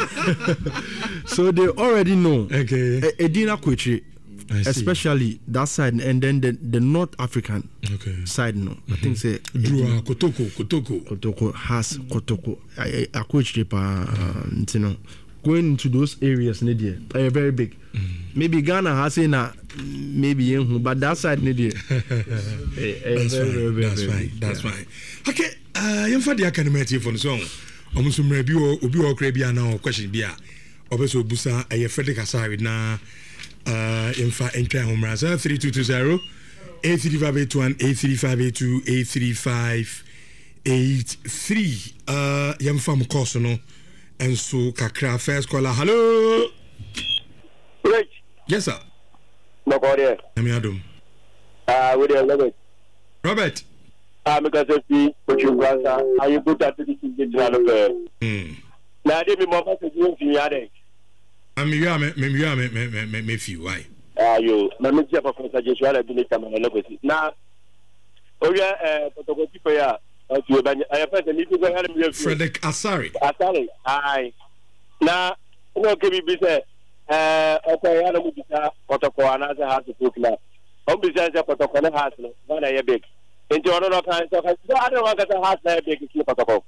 S6: so they already know.
S2: Okay.
S6: Edina Kwechi, especially that side, and then the, the North African
S2: okay.
S6: side. No, mm-hmm. I think say
S2: Drua Kotoko, Kotoko,
S6: Kotoko has Kotoko. I I Kwechi pa, you know, going into those areas, Nidia, are very big. Mm-hmm. Maybe Ghana has in a maybe but that side Nidia.
S2: That's fine. That's fine. That's fine. Okay. Uh, yɛmfa de aka no mati for no so ɔmo so mmerɛ bi wɔ obi wɔ ɔkora bi a na question bi a ɔbɛsɛ obusa ɛyɛ Frederick Asare na uh, yɛmfa ntwa ho mmara sɛ three two two zero eight three five eight one eight three five eight two eight three five eight three uh, yɛmfa mo kɔ so no ɛnso kakra first caller hello
S8: Rich.
S2: Yes sir
S8: no go there
S2: I'm Adam
S8: ah uh, with the Robert
S2: Robert
S8: ah me ka se fi ko chu brasa ayi buta to di di jalo be mm na de mi mo ba se di fi ya de
S2: am you me me you me me me me fi why
S8: ah yo na me je pa ko sa je swala bi ni kama na ko si na o ya eh protocol tipo ya o ti ba ya pa se ni bi ko ya me fi
S2: Frederick Asare
S8: Asare ai na no ke bi bi se eh o ko ya na mu bi ta protocol ana se ha to kla o bi se se protocol na ha no na ya big into another kind of I don't want to have that big keep protocol.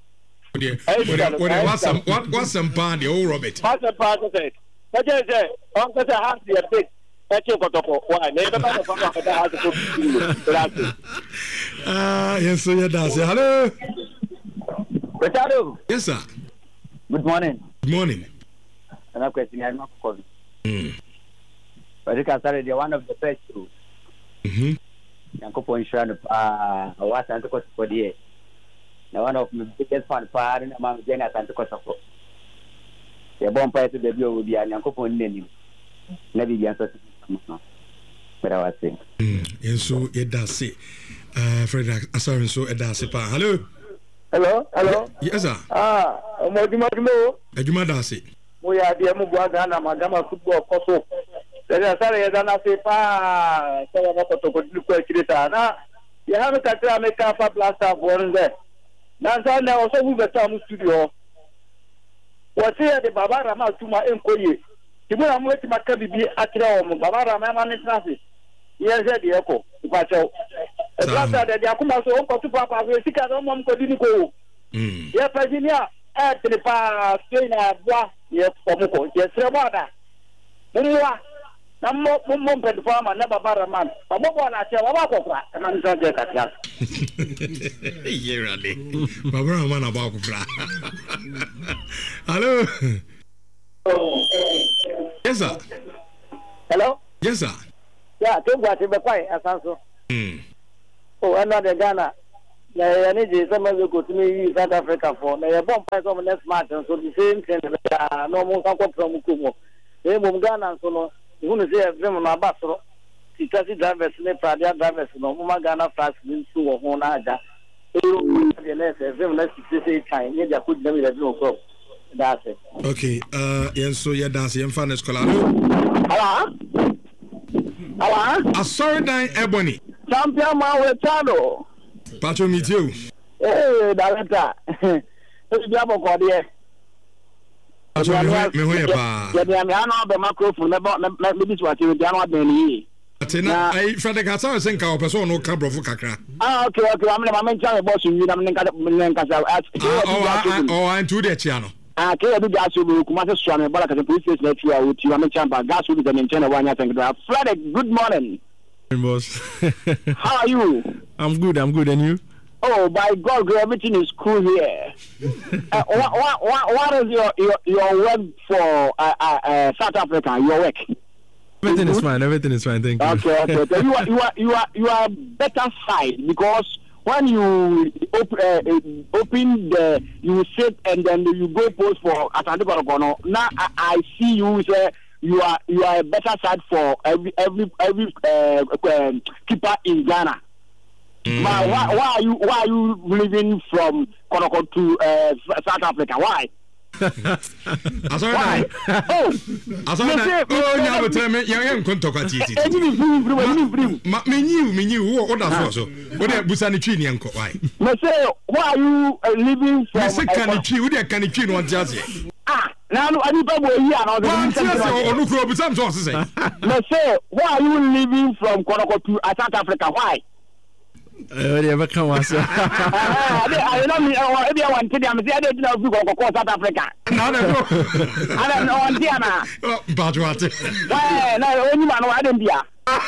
S2: What's some what what's some band the old Robert?
S8: What's the part of it? What is it? Uncle has the big protocol. Why? Never has to
S2: Ah, yes, so yeah, that's it. Hello.
S8: Ricardo.
S2: Yes, sir.
S8: Good morning.
S2: Good morning.
S8: And I'm questioning I'm not calling.
S2: Hmm.
S8: But I started one of the best too.
S2: Mm-hmm.
S8: Yankopo insurance pa wasa ntoko for the na one of my biggest fan pa na ma jenga tantoko soko e bon pa to de bi o bi an yankopo nneni na bi bian so no but I was saying
S2: mm so e da se uh Frederick Asare so e da se pa hello
S8: hello hello
S2: yes sir
S8: ah mo di mo mo
S2: aduma da se
S8: mo ya dia mo gwa Ghana magama football koso Sasa sare ya dana sepa sawa na protocol kwa kireta na ya hapo katra ameka pa plaster bonde na sana oso bu beta mu studio wati ya de baba rama tuma enkoye timuna mu eti maka bibi akira o mu baba rama ma ne traffic ye ze de eko ipacho e plaster de dia kuma so onko tu papa we sika do mo ko dini ko mm ye pajinia e trepa steina bwa ye pomuko ye sreboda mumwa na mo mo mpɛdifo ama na baba raman ɔmo bɔ na kyɛ wɔba akɔkora ɛna nsa gye katia
S2: yerale baba raman aba akɔkora hello yes sir
S8: hello
S2: yes sir
S8: yeah to gwa te be kwai asanso
S2: mm
S8: oh ana de Ghana na ya ni je sama go to me South Africa for na ya bomb fight some next match so the same thing no mo san ko from ko e mo Ghana so no hunu se evem na basoro ti taxi drivers ne pradia drivers no mo Ghana fast ni so wo ho na aja e de na se evem na si se time ne ja ko dem ile no ko that's it
S2: okay uh yen so ya dance yen fa na scholar
S8: ala ala
S2: asori dan ebony
S8: champion man we chado
S2: Pacho meet you.
S8: Eh, director. E bi aboko de.
S2: Pacho me me ho pa.
S8: Ya de me ana be microphone me me bi swati we ana be ni.
S2: Atena ai Frederick Asa sen ka opeso no ka brofo kakra.
S8: Ah okay okay am na ma mencha me boss wi na me nka me nka sa.
S2: Oh oh and to the chia no.
S8: Ah ke edu gas obi kuma se so me bala ka police station na tia o ti wa me chamba gas obi de mencha na wa nya thank you. Frederick, good morning.
S6: Boss.
S8: How are you?
S6: I'm good, I'm good, and you?
S8: Oh, by God, everything is cool here. uh, what, what, what, what is your, your, your work for uh, uh, South Africa, your work?
S6: Everything is fine, everything is fine, thank you.
S8: Okay, okay. okay. you, are, you, are, you, are, you are better side because when you op- uh, open the, you sit and then you go post for Atlantic Orogono. Now I, I see you say, You are you are a better side for every every every uh, uh, keeper in Ghana. Mm. Why, why why are you why are you living from Konoko to uh, South Africa? Why?
S2: Asori
S8: why? Oh,
S2: asori oh nya betre me yan yan kontoka titi.
S8: Eni ni free free eni free.
S2: Ma me nyiu me nyiu wo oda so so. Wo de busa ni twi ni enko why?
S8: Me say why are you uh, living from?
S2: Me say kan ni twi wo de kan ni twi no ntase.
S8: Ah, now I need to go here and all
S2: say.
S8: Let's say, why are you living from Konoko to South Africa? Why?
S6: Uh, never come once.
S8: I don't know if I want to them. I don't know if you go to South Africa.
S2: No, no, no.
S8: I don't know. I'm Diana.
S2: But what?
S8: Well, no, only man. I don't know.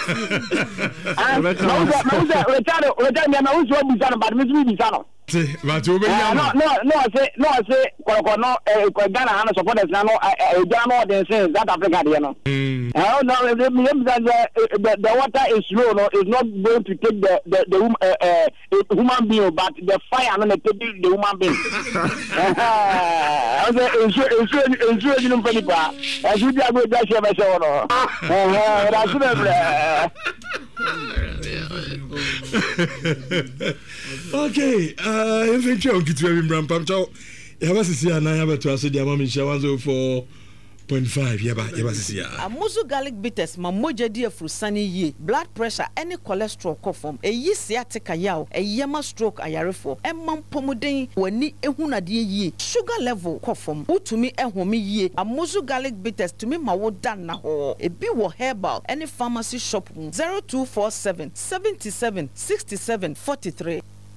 S8: And no, no, no. Return, return. Me, I was so bizarre, but me too bizarre.
S2: But you
S8: no, no, no. I say, no. I say, Konoko no. Ghana and supporters now. Ghana they say South Africa, you know. Oh no, the the the water is low. No, it's not going to take the the the uh, uh, human being, but the fire and the take the human being. I say, ensure, ensure, ensure you don't panic. I should be able to dash your show. No, that's it.
S2: Okay, uh, if you can't get to him, Brampam, so you have to see an I have to ask the Amami Shawazo for. point five yeba yeba sisi ya
S9: amuzu garlic bitters ma moja di afru sani ye blood pressure any cholesterol ko form eyi sciatica yaw eyema stroke ayarefo emma pomuden wani ehunade ye sugar level ko form utumi ehome ye amuzu garlic bitters tumi ma wo dan na ho ebi wo herbal any pharmacy shop zero two four seven seven seven six seven four three.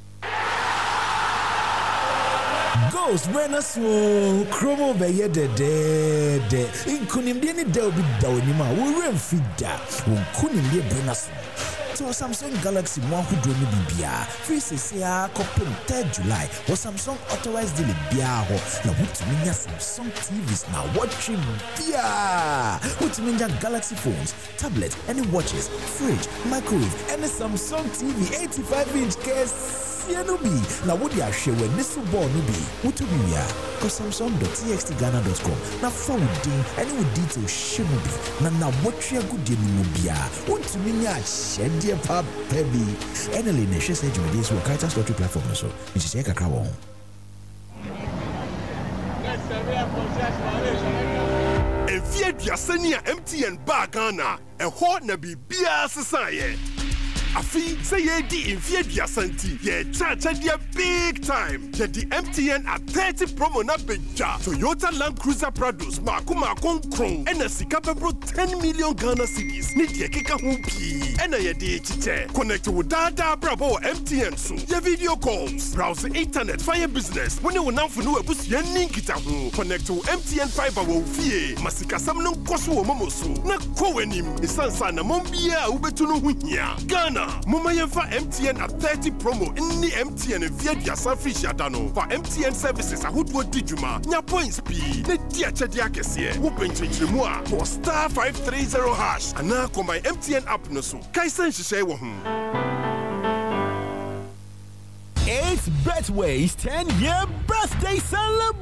S10: Ghost Buenos Chromo Baye de de de Inkunimdi ni de obi da onima wo remfida wo kunimdi Buenos to Samsung Galaxy one hundred ni bibia free cca kopim third July or Samsung authorized deal bia ho na wutumi nya Samsung T Vs na watching bia wutumi nya Galaxy phones tablet any watches fridge microwave and a Samsung T V eighty-five inch case Yenubi na wodi ahwe wani so ball no bi wutumi ya ko samsung dot t x t ghana dot com na phone din any with detail shemu bi na na wotwe agudie ni mu bia wutumi nya hyede pa baby enele ne hwese jumedi so kaita store platform so nti se kakra won
S11: Evie duasani a M T N ba Ghana ehọ na bibia sesaye Afi say ye di infie diasanti. Ye cha cha dia big time. Ye di M T N at thirty promo na beja. Toyota Land Cruiser Prados maako maako nkron. Ena sika pebro ten million Ghana cedis. Ni die keka ho bi. Ena ye di chiche. Connect with dada brabo M T N so. Ye video calls, browse the internet, fire business. When you want for no abus ye ninkita ho. Connect to M T N fiber wo fie. Masika sam no koso wo momo so. Na ko wenim. Isansa na mombia ubetu no ho hia. Ghana, mama yemfa M T N at thirty promo inni M T N via dia Sanfisha dano. For M T N services ahodo dijuma. Nya points bi. Ne dia chede akese. Wo penchenchire mu a. For star five three zero hash. Ana ko my M T N app no so. Kaisan hihye wo ho.
S10: It's Betway's ten-year birthday celebration.